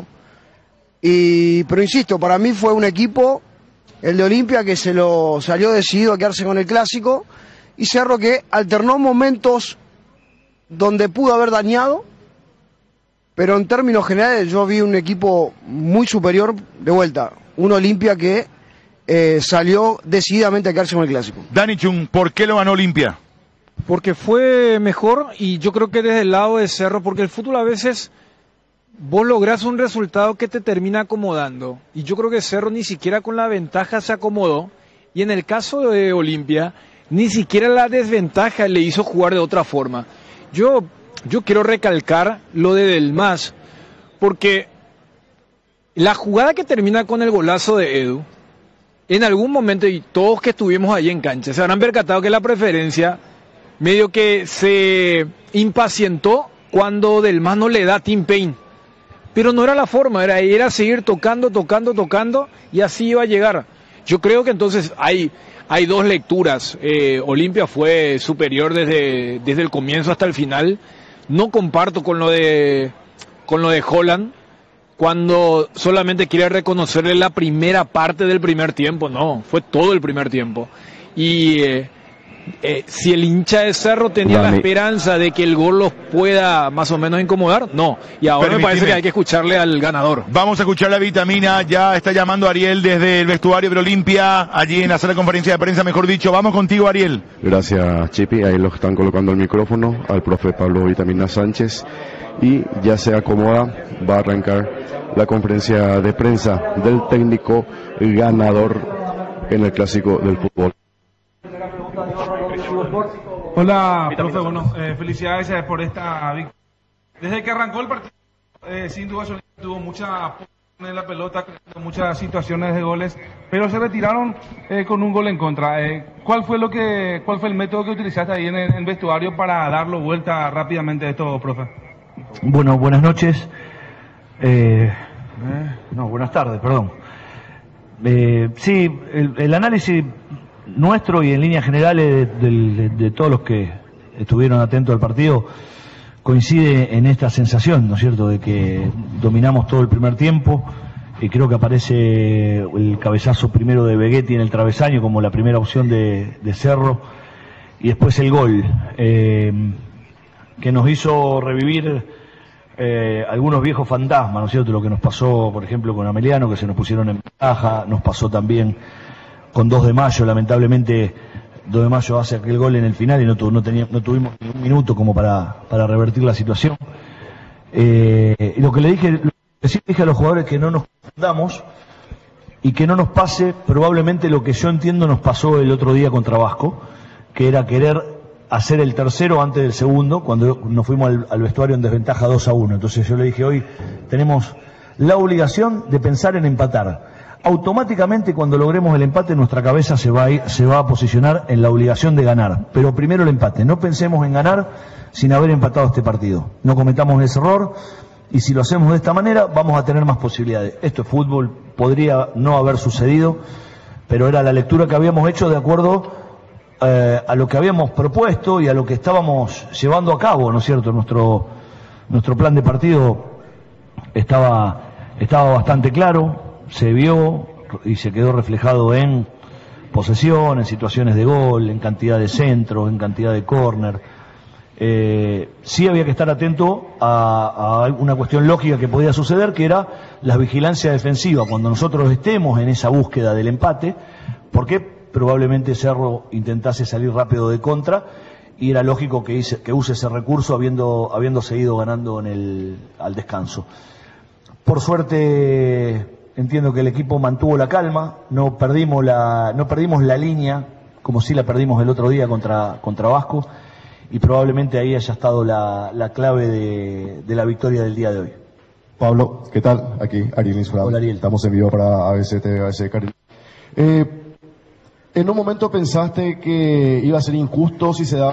[SPEAKER 3] Y, pero insisto, para mí fue un equipo, el de Olimpia, que se lo salió decidido a quedarse con el clásico, y Cerro que alternó momentos donde pudo haber dañado, pero en términos generales yo vi un equipo muy superior de vuelta, un Olimpia que eh, salió decididamente a quedarse con el clásico.
[SPEAKER 2] Dani Chun, ¿por qué lo ganó Olimpia?
[SPEAKER 16] Porque fue mejor, y yo creo que desde el lado de Cerro, porque el fútbol a veces vos lográs un resultado que te termina acomodando, y yo creo que Cerro ni siquiera con la ventaja se acomodó, y en el caso de Olimpia, ni siquiera la desventaja le hizo jugar de otra forma. Yo, yo quiero recalcar lo de Delmas, porque la jugada que termina con el golazo de Edu, en algún momento, y todos que estuvimos ahí en cancha, se habrán percatado que la preferencia medio que se impacientó cuando Delmas no le da a Tim Payne. Pero no era la forma, era, era seguir tocando, tocando, tocando, y así iba a llegar. Yo creo que entonces hay, hay dos lecturas. Eh, Olimpia fue superior desde, desde el comienzo hasta el final. No comparto con lo de, con lo de Holland, cuando solamente quiere reconocerle la primera parte del primer tiempo. No, fue todo el primer tiempo. Y eh, eh, si el hincha de Cerro tenía la esperanza de que el gol los pueda más o menos incomodar, no. Y ahora me parece que hay que escucharle al ganador.
[SPEAKER 2] Vamos a escuchar la vitamina. Ya está llamando Ariel desde el vestuario de Olimpia, allí en la sala de conferencia de prensa, mejor dicho. Vamos contigo, Ariel.
[SPEAKER 17] Gracias, Chipi. Ahí lo están colocando el micrófono al profe Pablo Vitamina Sánchez. Y ya se acomoda, va a arrancar la conferencia de prensa del técnico ganador en el clásico del fútbol.
[SPEAKER 15] Hola, profe, bueno, eh, felicidades por esta victoria. Desde que arrancó el partido, eh, sin duda tuvo mucha en la pelota, muchas situaciones de goles, pero se retiraron eh, con un gol en contra. Eh, ¿Cuál fue lo que, cuál fue el método que utilizaste ahí en el, en el vestuario para darlo vuelta rápidamente a esto, profe?
[SPEAKER 18] Bueno, buenas noches. Eh, eh, no, buenas tardes, perdón. Eh, sí, el, el análisis nuestro y en líneas generales de, de, de todos los que estuvieron atentos al partido coincide en esta sensación, ¿no es cierto?, de que dominamos todo el primer tiempo, y creo que aparece el cabezazo primero de Begetti en el travesaño como la primera opción de, de Cerro, y después el gol, eh, que nos hizo revivir eh, algunos viejos fantasmas, ¿no es cierto?, lo que nos pasó, por ejemplo, con Ameliano, que se nos pusieron en ventaja, nos pasó también con dos de mayo, lamentablemente dos de mayo hace aquel gol en el final y no, tu, no, tenía, no tuvimos ni un minuto como para, para revertir la situación. Eh, y lo que le dije, lo que sí dije a los jugadores es que no nos confundamos y que no nos pase probablemente lo que yo entiendo nos pasó el otro día contra Vasco, que era querer hacer el tercero antes del segundo, cuando nos fuimos al, al vestuario en desventaja dos a uno. Entonces yo le dije, hoy tenemos la obligación de pensar en empatar. Automáticamente cuando logremos el empate nuestra cabeza se va, a ir, se va a posicionar en la obligación de ganar, pero primero el empate. No pensemos en ganar sin haber empatado este partido, no cometamos ese error, y si lo hacemos de esta manera vamos a tener más posibilidades. Esto es fútbol, podría no haber sucedido, pero era la lectura que habíamos hecho de acuerdo eh, a lo que habíamos propuesto y a lo que estábamos llevando a cabo, ¿no es cierto? Nuestro, nuestro plan de partido estaba, estaba bastante claro, se vio y se quedó reflejado en posesión, en situaciones de gol, en cantidad de centros, en cantidad de córner. Eh, sí había que estar atento a, a una cuestión lógica que podía suceder, que era la vigilancia defensiva, cuando nosotros estemos en esa búsqueda del empate, porque probablemente Cerro intentase salir rápido de contra, y era lógico que, hice, que use ese recurso habiendo, habiendo seguido ganando en el, al descanso. Por suerte entiendo que el equipo mantuvo la calma, no perdimos la, no perdimos la línea, como sí la perdimos el otro día contra, contra Vasco, y probablemente ahí haya estado la, la clave de, de la victoria del día de hoy.
[SPEAKER 19] Pablo, ¿qué tal? Aquí Ariel Insurado.
[SPEAKER 18] Hola, Ariel.
[SPEAKER 19] Estamos en vivo para A B C T V, A B C Caribe. Eh, ¿En un momento pensaste que iba a ser injusto si se daba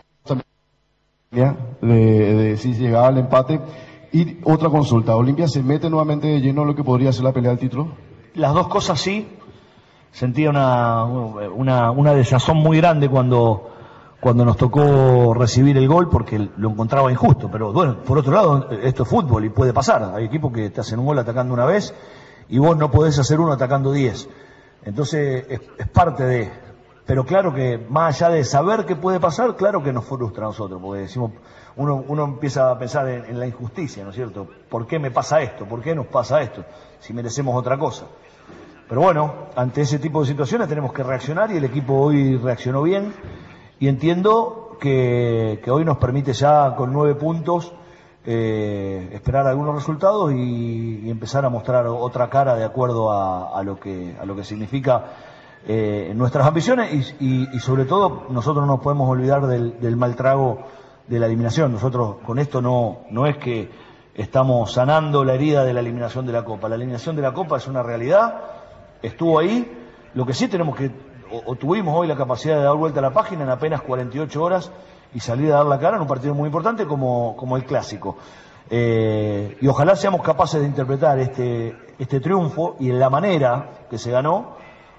[SPEAKER 19] de, de, si llegaba al empate? Y otra consulta, ¿Olimpia se mete nuevamente de lleno en lo que podría ser la pelea del título?
[SPEAKER 18] Las dos cosas sí. Sentía una, una, una desazón muy grande cuando, cuando nos tocó recibir el gol, porque lo encontraba injusto. Pero bueno, por otro lado, esto es fútbol y puede pasar. Hay equipos que te hacen un gol atacando una vez y vos no podés hacer uno atacando diez. Entonces es, es parte de... Pero claro que más allá de saber qué puede pasar, claro que nos frustra a nosotros, porque decimos... Uno, uno empieza a pensar en, en la injusticia, ¿no es cierto? ¿Por qué me pasa esto? ¿Por qué nos pasa esto? Si merecemos otra cosa. Pero bueno, ante ese tipo de situaciones tenemos que reaccionar, y el equipo hoy reaccionó bien, y entiendo que, que hoy nos permite ya con nueve puntos eh, esperar algunos resultados y, y empezar a mostrar otra cara de acuerdo a, a, lo, que, a lo que significa eh, nuestras ambiciones, y, y, y sobre todo nosotros no nos podemos olvidar del, del mal trago de la eliminación. Nosotros con esto no, no es que estamos sanando la herida de la eliminación de la Copa. La eliminación de la Copa es una realidad, estuvo ahí. Lo que sí tenemos que, o, o tuvimos hoy la capacidad de dar vuelta a la página en apenas cuarenta y ocho horas y salir a dar la cara en un partido muy importante como, como el Clásico. Eh, y ojalá seamos capaces de interpretar este, este triunfo y en la manera que se ganó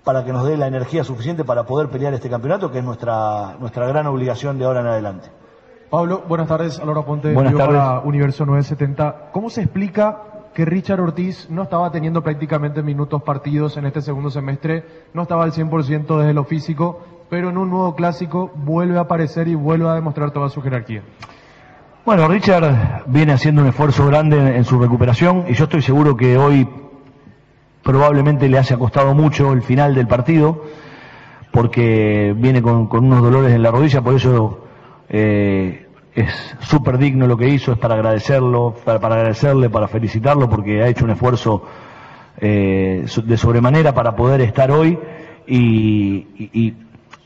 [SPEAKER 18] para que nos dé la energía suficiente para poder pelear este campeonato, que es nuestra, nuestra gran obligación de ahora en adelante.
[SPEAKER 1] Pablo, buenas tardes. Alora Ponte,
[SPEAKER 18] buenas tardes.
[SPEAKER 1] para Universo novecientos setenta. ¿Cómo se explica que Richard Ortiz no estaba teniendo prácticamente minutos partidos en este segundo semestre? No estaba al cien por ciento desde lo físico, pero en un nuevo clásico vuelve a aparecer y vuelve a demostrar toda su jerarquía.
[SPEAKER 18] Bueno, Richard viene haciendo un esfuerzo grande en, en su recuperación y yo estoy seguro que hoy probablemente le haya costado mucho el final del partido porque viene con, con unos dolores en la rodilla, por eso eh, es súper digno lo que hizo, es para agradecerlo, para, para agradecerle, para felicitarlo porque ha hecho un esfuerzo eh, de sobremanera para poder estar hoy y, y, y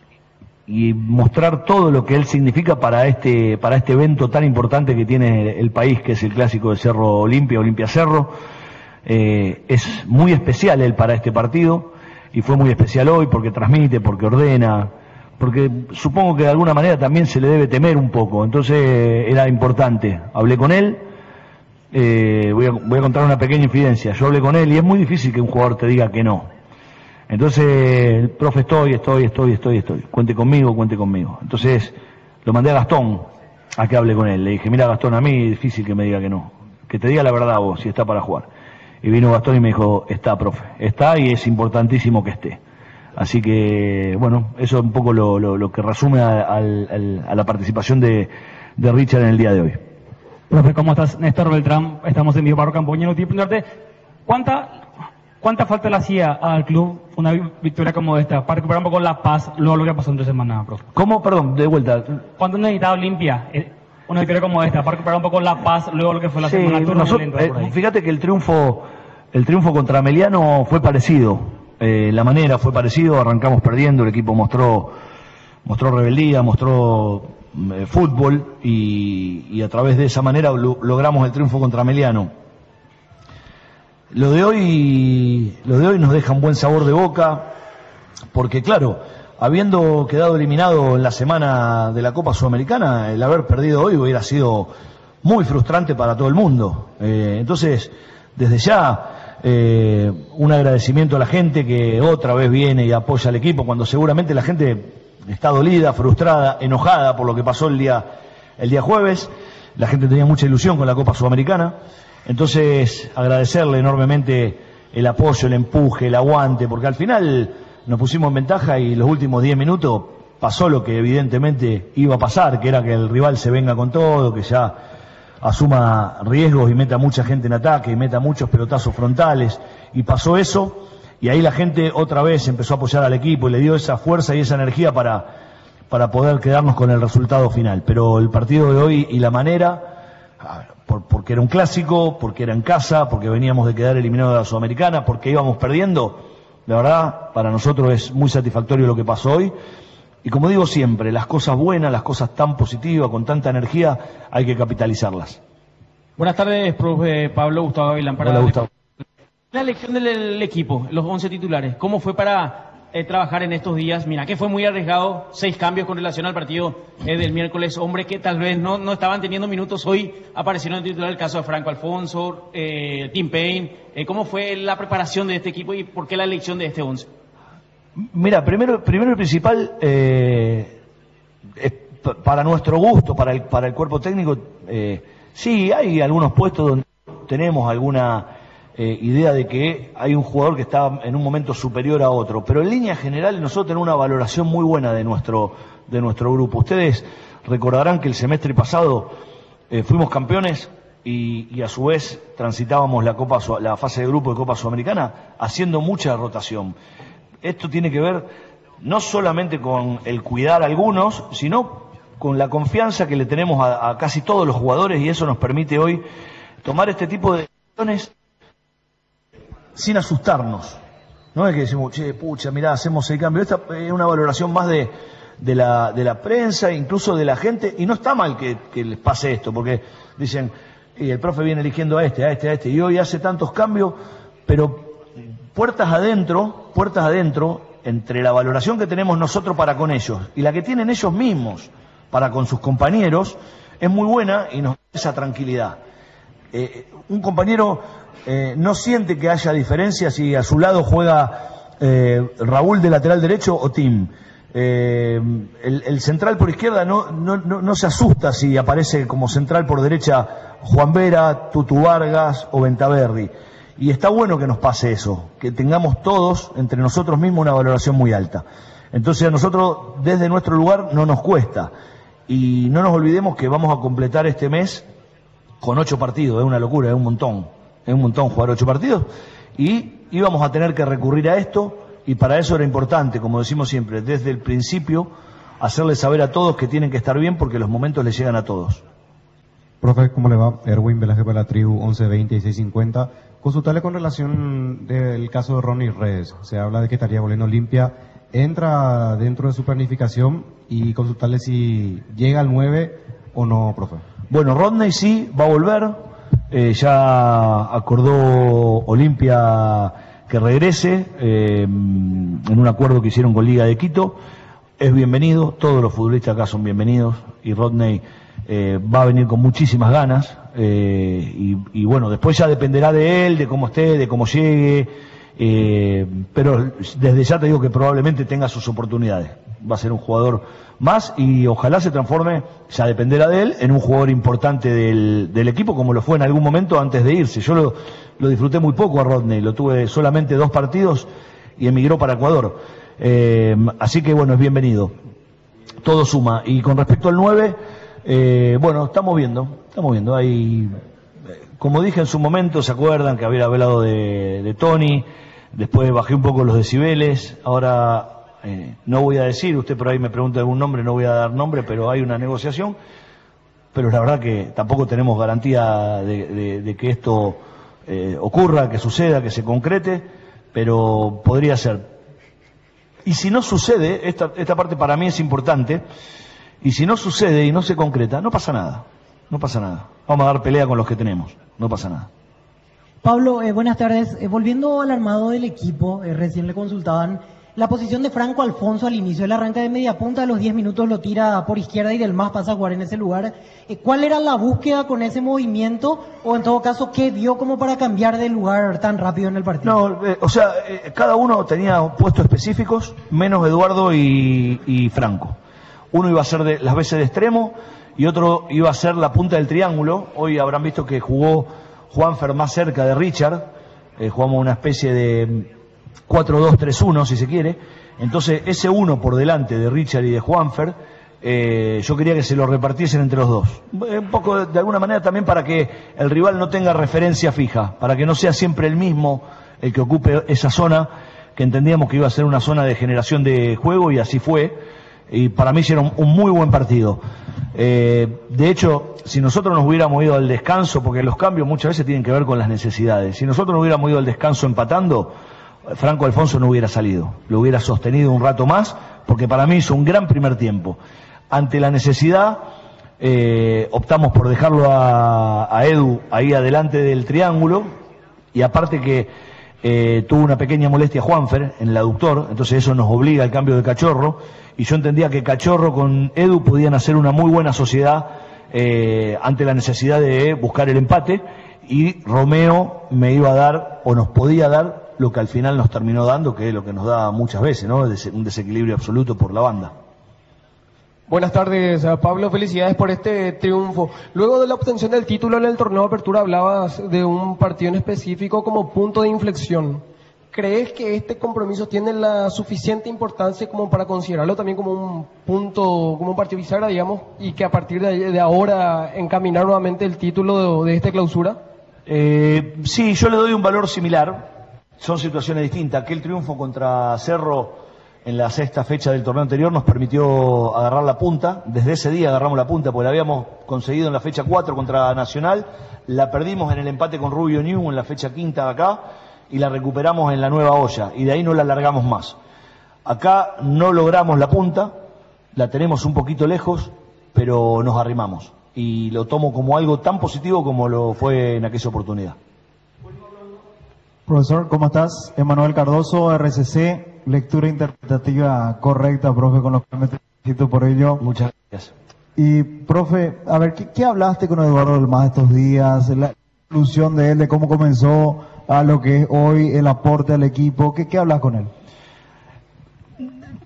[SPEAKER 18] y mostrar todo lo que él significa para este para este evento tan importante que tiene el país, que es el clásico de Cerro Olimpia, Olimpia Cerro. Eh, es muy especial él para este partido y fue muy especial hoy porque transmite, porque ordena, porque supongo que de alguna manera también se le debe temer un poco, entonces era importante. Hablé con él, eh, voy a, voy a contar una pequeña infidencia, yo hablé con él y es muy difícil que un jugador te diga que no. Entonces, el profe, estoy, estoy, estoy, estoy, estoy. Cuente conmigo, cuente conmigo. Entonces, lo mandé a Gastón a que hable con él. Le dije, mira Gastón, a mí es difícil que me diga que no. Que te diga la verdad vos, si está para jugar. Y vino Gastón y me dijo, está, profe. Está y es importantísimo que esté. Así que, bueno, eso es un poco lo, lo, lo que resume a, al, a la participación de, de Richard en el día de hoy.
[SPEAKER 13] Profe, ¿cómo estás? Néstor Beltrán, estamos en vivo para Campoñero. ¿Cuánta... ¿Cuánta falta le hacía al club una victoria como esta para recuperar un poco la paz luego lo que pasó entre semanas, profe?
[SPEAKER 18] ¿Cómo? Perdón, de vuelta.
[SPEAKER 13] ¿Cuánto necesitaba Olimpia una victoria como esta para recuperar un poco la paz luego lo que fue la
[SPEAKER 18] sí,
[SPEAKER 13] semana
[SPEAKER 18] nosotros, eh, fíjate que el triunfo el triunfo contra Meliano fue parecido, eh, la manera fue parecido, arrancamos perdiendo, el equipo mostró mostró rebeldía, mostró eh, fútbol y, y a través de esa manera lo, logramos el triunfo contra Meliano. Lo de hoy, lo de hoy nos deja un buen sabor de boca, porque claro, habiendo quedado eliminado en la semana de la Copa Sudamericana, el haber perdido hoy hubiera sido muy frustrante para todo el mundo. Eh, entonces, desde ya, eh, un agradecimiento a la gente que otra vez viene y apoya al equipo, cuando seguramente la gente está dolida, frustrada, enojada por lo que pasó el día, el día jueves. La gente tenía mucha ilusión con la Copa Sudamericana. Entonces, agradecerle enormemente el apoyo, el empuje, el aguante, porque al final nos pusimos en ventaja y los últimos diez minutos pasó lo que evidentemente iba a pasar, que era que el rival se venga con todo, que ya asuma riesgos y meta mucha gente en ataque y meta muchos pelotazos frontales, y pasó eso, y ahí la gente otra vez empezó a apoyar al equipo y le dio esa fuerza y esa energía para, para poder quedarnos con el resultado final. Pero el partido de hoy y la manera... Por, porque era un clásico, porque era en casa, porque veníamos de quedar eliminados de la Sudamericana, porque íbamos perdiendo, la verdad, para nosotros es muy satisfactorio lo que pasó hoy. Y como digo siempre, las cosas buenas, las cosas tan positivas, con tanta energía, hay que capitalizarlas.
[SPEAKER 13] Buenas tardes, profe Pablo Gustavo Avilán. Para
[SPEAKER 18] Hola, Gustavo.
[SPEAKER 13] La elección del equipo, los once titulares, ¿cómo fue para eh, trabajar en estos días? Mira, que fue muy arriesgado, seis cambios con relación al partido eh, del miércoles. Hombre que tal vez no, no estaban teniendo minutos, hoy aparecieron en titular el caso de Franco Alfonso, eh, Tim Payne. Eh, ¿Cómo fue la preparación de este equipo y por qué la elección de este once?
[SPEAKER 18] Mira, primero, primero y principal, eh, es para nuestro gusto, para el, para el cuerpo técnico, eh, sí, hay algunos puestos donde tenemos alguna eh, idea de que hay un jugador que está en un momento superior a otro, pero en línea general nosotros tenemos una valoración muy buena de nuestro, de nuestro grupo. Ustedes recordarán que el semestre pasado eh, fuimos campeones y, y a su vez transitábamos la, Copa, la fase de grupo de Copa Sudamericana haciendo mucha rotación. Esto tiene que ver no solamente con el cuidar a algunos, sino con la confianza que le tenemos a, a casi todos los jugadores, y eso nos permite hoy tomar este tipo de decisiones sin asustarnos. No es que decimos, che, pucha, mirá, hacemos el cambio. Esta es una valoración más de, de, la, de la prensa, incluso de la gente, y no está mal que, que les pase esto, porque dicen, y el profe viene eligiendo a este, a este, a este, y hoy hace tantos cambios, pero puertas adentro, puertas adentro, entre la valoración que tenemos nosotros para con ellos y la que tienen ellos mismos para con sus compañeros, es muy buena y nos da esa tranquilidad. Eh, un compañero eh, no siente que haya diferencia si a su lado juega Eh, Raúl de lateral derecho o Tim. Eh, el, el central por izquierda no, no, no, no se asusta si aparece como central por derecha Juan Vera, Tutu Vargas o Ventaverri. Y está bueno que nos pase eso, que tengamos todos entre nosotros mismos una valoración muy alta. Entonces a nosotros desde nuestro lugar no nos cuesta. Y no nos olvidemos que vamos a completar este mes con ocho partidos, es una locura, es un montón, es un montón jugar ocho partidos. Y íbamos a tener que recurrir a esto, y para eso era importante, como decimos siempre, desde el principio, hacerles saber a todos que tienen que estar bien porque los momentos les llegan a todos.
[SPEAKER 4] Profe, ¿cómo le va? Erwin Velázquez para la tribu once veinte y seis cincuenta. Consultarle con relación del caso de Ronnie Redes. Se habla de que estaría volviendo Olimpia. ¿Entra dentro de su planificación? Y consultarle si llega al nueve o no, profe.
[SPEAKER 18] Bueno, Rodney sí, va a volver. Eh, ya acordó Olimpia que regrese eh, en un acuerdo que hicieron con Liga de Quito. Es bienvenido, todos los futbolistas acá son bienvenidos. Y Rodney eh, va a venir con muchísimas ganas. Eh, y, y bueno, después ya dependerá de él, de cómo esté, de cómo llegue. Eh, pero desde ya te digo que probablemente tenga sus oportunidades. Va a ser un jugador más y ojalá se transforme, ya dependerá de él, en un jugador importante del, del equipo, como lo fue en algún momento antes de irse. Yo lo, lo disfruté muy poco a Rodney, lo tuve solamente dos partidos y emigró para Ecuador. Eh, así que bueno, es bienvenido. Todo suma. Y con respecto al nueve, eh, bueno, estamos viendo, estamos viendo. Hay, como dije en su momento, ¿se acuerdan que había hablado de, de Tony? Después bajé un poco los decibeles, ahora eh, no voy a decir, usted por ahí me pregunta algún nombre, no voy a dar nombre, pero hay una negociación, pero la verdad que tampoco tenemos garantía de, de, de que esto eh, ocurra, que suceda, que se concrete, pero podría ser. Y si no sucede, esta, esta parte para mí es importante, y si no sucede y no se concreta, no pasa nada, no pasa nada. Vamos a dar pelea con los que tenemos, no pasa nada.
[SPEAKER 10] Pablo, eh, buenas tardes. Eh, volviendo al armado del equipo, eh, recién le consultaban la posición de Franco Alfonso al inicio. Él arranca de media punta, a los diez minutos lo tira por izquierda y del más pasa a jugar en ese lugar. Eh, ¿Cuál era la búsqueda con ese movimiento? O en todo caso, ¿qué vio como para cambiar de lugar tan rápido en el partido?
[SPEAKER 18] No, eh, o sea, eh, cada uno tenía puestos específicos, menos Eduardo y, y Franco. Uno iba a ser de, las veces de extremo y otro iba a ser la punta del triángulo. Hoy habrán visto que jugó Juanfer más cerca de Richard, eh, jugamos una especie de cuatro dos tres uno si se quiere, entonces ese uno por delante de Richard y de Juanfer, eh, yo quería que se lo repartiesen entre los dos, eh, un poco de alguna manera también para que el rival no tenga referencia fija, para que no sea siempre el mismo el que ocupe esa zona, que entendíamos que iba a ser una zona de generación de juego y así fue, y para mí hicieron un muy buen partido. Eh, de hecho, si nosotros nos hubiéramos ido al descanso, porque los cambios muchas veces tienen que ver con las necesidades, si nosotros nos hubiéramos ido al descanso empatando, Franco Alfonso no hubiera salido, lo hubiera sostenido un rato más, porque para mí hizo un gran primer tiempo. Ante la necesidad, eh, optamos por dejarlo a, a Edu ahí adelante del triángulo, y aparte que eh, tuvo una pequeña molestia Juanfer en el aductor, entonces eso nos obliga al cambio de Cachorro, y yo entendía que Cachorro con Edu podían hacer una muy buena sociedad eh, ante la necesidad de buscar el empate, y Romeo me iba a dar, o nos podía dar, lo que al final nos terminó dando, que es lo que nos da muchas veces, ¿no? Un desequilibrio absoluto por la banda.
[SPEAKER 20] Buenas tardes, Pablo, felicidades por este triunfo. Luego de la obtención del título en el torneo de apertura, hablabas de un partido en específico como punto de inflexión. ¿Crees que este compromiso tiene la suficiente importancia como para considerarlo también como un punto, como un partido bisagra, digamos, y que a partir de, de ahora encaminar nuevamente el título de, de esta clausura?
[SPEAKER 18] Eh, sí, yo le doy un valor similar. Son situaciones distintas. Aquel triunfo contra Cerro en la sexta fecha del torneo anterior nos permitió agarrar la punta. Desde ese día agarramos la punta porque la habíamos conseguido en la fecha cuatro contra Nacional. La perdimos en el empate con Rubio New en la fecha quinta de acá y la recuperamos en la Nueva Olla. Y de ahí no la alargamos más. Acá no logramos la punta, la tenemos un poquito lejos, pero nos arrimamos. Y lo tomo como algo tan positivo como lo fue en aquella oportunidad.
[SPEAKER 4] Profesor, ¿cómo estás? Emanuel Cardoso, R C C, lectura interpretativa correcta, profe, con los que me felicito por ello.
[SPEAKER 18] Muchas gracias.
[SPEAKER 4] Y, profe, a ver, ¿qué, qué hablaste con Eduardo del Mas estos días? La evolución de él, de cómo comenzó a lo que es hoy el aporte al equipo, ¿qué, qué hablas con él?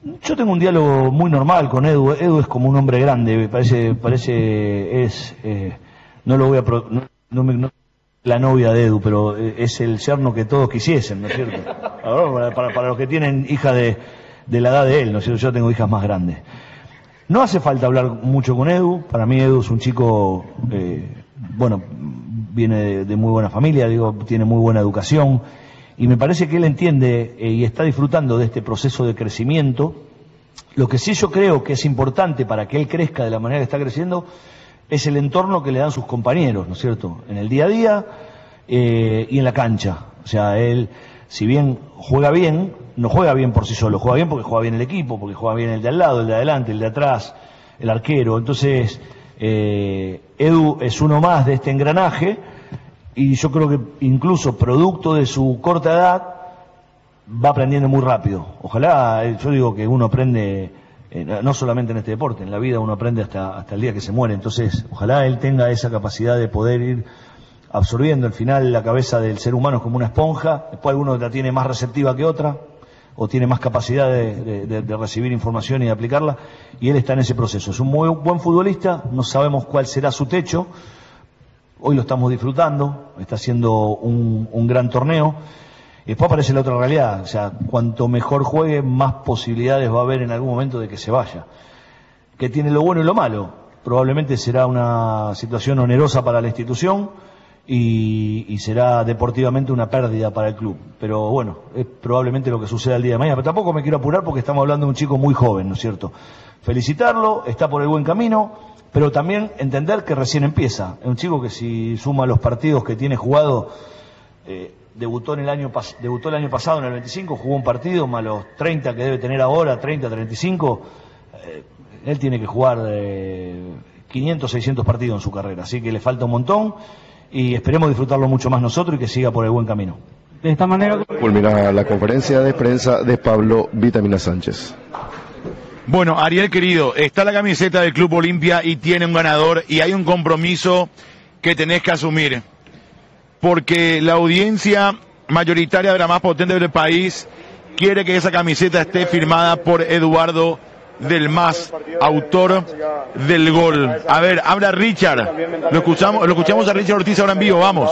[SPEAKER 18] Yo tengo un diálogo muy normal con Edu. Edu es como un hombre grande, parece, parece, es, eh, no lo voy a, pro, no, no me, no, la novia de Edu, pero es el yerno que todos quisiesen, ¿no es cierto? Para, para, para los que tienen hija de, de la edad de él, ¿no es cierto? Yo tengo hijas más grandes. No hace falta hablar mucho con Edu. Para mí Edu es un chico, eh, bueno, viene de, de muy buena familia, digo, tiene muy buena educación. Y me parece que él entiende eh, y está disfrutando de este proceso de crecimiento. Lo que sí yo creo que es importante para que él crezca de la manera que está creciendo es el entorno que le dan sus compañeros, ¿no es cierto? En el día a día eh, y en la cancha. O sea, él, si bien juega bien, no juega bien por sí solo, juega bien porque juega bien el equipo, porque juega bien el de al lado, el de adelante, el de atrás, el arquero. Entonces, eh, Edu es uno más de este engranaje. Y yo creo que incluso producto de su corta edad va aprendiendo muy rápido. Ojalá, yo digo que uno aprende, eh, no solamente en este deporte, en la vida uno aprende hasta, hasta el día que se muere. Entonces, ojalá él tenga esa capacidad de poder ir absorbiendo. Al final la cabeza del ser humano es como una esponja, después alguno la tiene más receptiva que otra, o tiene más capacidad de, de, de, de recibir información y de aplicarla, y él está en ese proceso. Es un muy buen futbolista, no sabemos cuál será su techo. Hoy lo estamos disfrutando, está haciendo un, un gran torneo. Y después aparece la otra realidad, o sea, cuanto mejor juegue, más posibilidades va a haber en algún momento de que se vaya. Que tiene lo bueno y lo malo. Probablemente será una situación onerosa para la institución y, y será deportivamente una pérdida para el club. Pero bueno, es probablemente lo que suceda el día de mañana. Pero tampoco me quiero apurar porque estamos hablando de un chico muy joven, ¿no es cierto? Felicitarlo, está por el buen camino. Pero también entender que recién empieza. Es un chico que si suma los partidos que tiene jugado, eh, debutó en el año pas debutó el año pasado en el veinticinco, jugó un partido, más los treinta que debe tener ahora, treinta, treinta y cinco, eh, él tiene que jugar eh, quinientos, seiscientos partidos en su carrera, así que le falta un montón y esperemos disfrutarlo mucho más nosotros y que siga por el buen camino.
[SPEAKER 10] De esta manera
[SPEAKER 17] culmina la conferencia de prensa de Pablo Vitamina Sánchez.
[SPEAKER 2] Bueno, Ariel querido, está la camiseta del Club Olimpia y tiene un ganador y hay un compromiso que tenés que asumir. Porque la audiencia mayoritaria de la más potente del país quiere que esa camiseta esté firmada por Eduardo Del Mas, autor del gol. A ver, habla Richard. Lo escuchamos, lo escuchamos a Richard Ortiz ahora en vivo, vamos.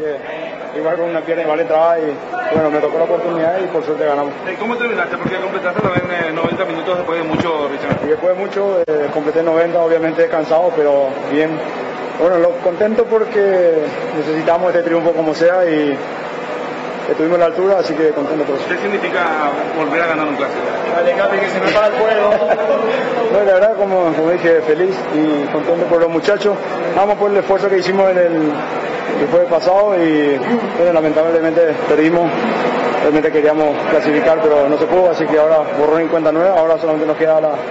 [SPEAKER 3] Igual con una pierna igual entraba y bueno, me tocó la oportunidad y por suerte ganamos.
[SPEAKER 15] ¿Cómo terminaste? Porque completaste también noventa minutos después de mucho, Richard.
[SPEAKER 3] Y después de mucho, eh, completé noventa, obviamente cansado, pero bien. Bueno, lo, contento porque necesitamos este triunfo como sea y estuvimos a la altura, así que contento por eso.
[SPEAKER 15] ¿Qué significa volver a ganar un clásico?
[SPEAKER 3] Alegate que se me para el juego. No, la verdad, como, como dije, feliz y contento por los muchachos. Vamos por el esfuerzo que hicimos en el que fue pasado y bueno, lamentablemente perdimos. Realmente queríamos clasificar, pero no se pudo, así que ahora borrón en cuenta nueva. Ahora solamente nos queda la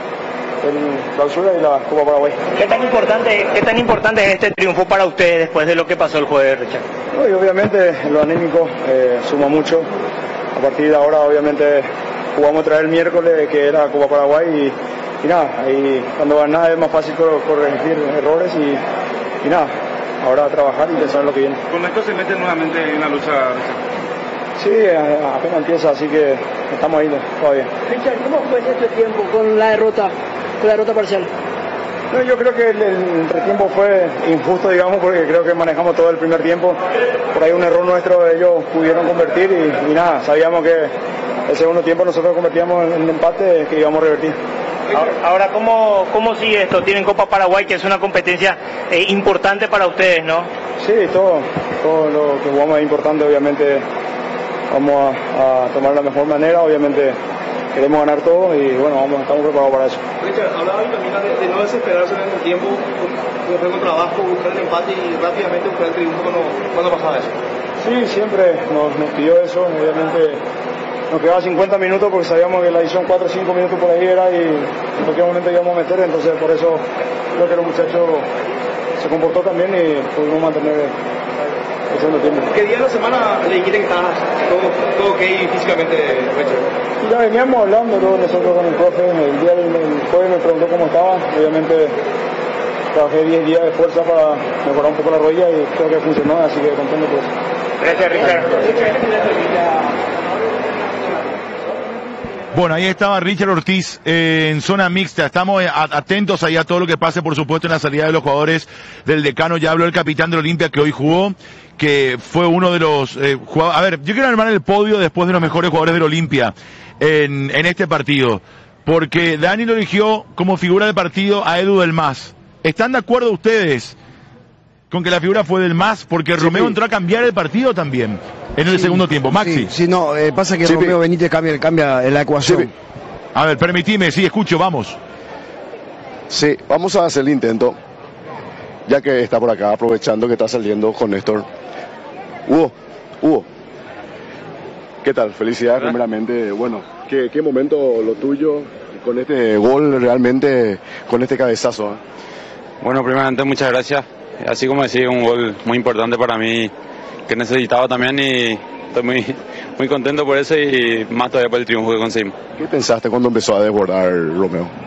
[SPEAKER 3] el clausura y la Copa Paraguay.
[SPEAKER 6] ¿Qué tan importante, qué tan importante es este triunfo para ustedes después de lo que pasó el jueves, Richard?
[SPEAKER 3] No, y obviamente lo anímico eh, suma mucho. A partir de ahora, obviamente, jugamos otra vez el miércoles, que era Copa Paraguay, y, y nada, ahí cuando ganás es más fácil corregir errores y, y nada, ahora a trabajar y pensar en lo que viene.
[SPEAKER 15] ¿Con esto se mete nuevamente en la lucha, Richard?
[SPEAKER 3] Sí, apenas empieza, así que estamos ahí todavía.
[SPEAKER 6] Richard, ¿cómo fue este tiempo con la derrota, con la derrota parcial?
[SPEAKER 3] No, yo creo que el, el entretiempo fue injusto, digamos, porque creo que manejamos todo el primer tiempo. Por ahí un error nuestro, ellos pudieron convertir y, y nada, sabíamos que el segundo tiempo nosotros convertíamos en un empate que íbamos a revertir.
[SPEAKER 6] Ahora, ¿cómo, cómo sigue esto? Tienen Copa Paraguay, que es una competencia eh, importante para ustedes, ¿no?
[SPEAKER 3] Sí, todo, todo lo que jugamos es importante, obviamente. Vamos a, a tomar la mejor manera, obviamente queremos ganar todo y bueno, vamos, estamos preparados para eso.
[SPEAKER 6] Richard, hablaba también de, de no desesperarse en el tiempo, fue con trabajo, buscar el empate y rápidamente buscar el triunfo cuando, cuando pasaba eso.
[SPEAKER 3] Sí, siempre nos, nos pidió eso, obviamente nos quedaba cincuenta minutos porque sabíamos que la edición cuatro o cinco minutos por ahí era y en cualquier momento íbamos a meter, entonces por eso creo que los muchachos se comportó también y pudimos mantener el segundo tiempo.
[SPEAKER 6] ¿Qué día de la semana le dijiste que estabas todo, todo ok físicamente, Richard?
[SPEAKER 3] Y ya veníamos hablando luego nosotros con el profe, el día del jueves me preguntó cómo estaba, obviamente trabajé diez días de fuerza para mejorar un poco la rodilla y creo que funcionó, así que contento por eso.
[SPEAKER 6] Gracias, Richard.
[SPEAKER 2] Bueno, ahí estaba Richard Ortiz eh, en zona mixta. Estamos eh, atentos ahí a todo lo que pase, por supuesto, en la salida de los jugadores del decano. Ya habló el capitán del Olimpia que hoy jugó, que fue uno de los eh, jugadores. A ver, yo quiero armar el podio después de los mejores jugadores del Olimpia en, en este partido, porque Dani lo eligió como figura de partido a Edu del Mas. ¿Están de acuerdo ustedes con que la figura fue del Mas? Porque sí, Romeo sí. entró a cambiar el partido también en el sí, segundo tiempo. Maxi.
[SPEAKER 9] Sí, sí no, eh, pasa que sí, Romeo Benítez cambia, cambia la ecuación. Sí.
[SPEAKER 2] A ver, permitime, sí, escucho, vamos.
[SPEAKER 19] Sí, vamos a hacer el intento, ya que está por acá, aprovechando que está saliendo con Néstor. Hugo, Hugo, ¿qué tal? Felicidades primeramente. Bueno, ¿qué, qué momento lo tuyo con este gol realmente, con este cabezazo? ¿eh?
[SPEAKER 21] Bueno, primeramente muchas gracias. Así como decía, un gol muy importante para mí que necesitaba también y estoy muy, muy contento por eso y más todavía por el triunfo que conseguimos.
[SPEAKER 19] ¿Qué pensaste cuando empezó a desbordar Romeo?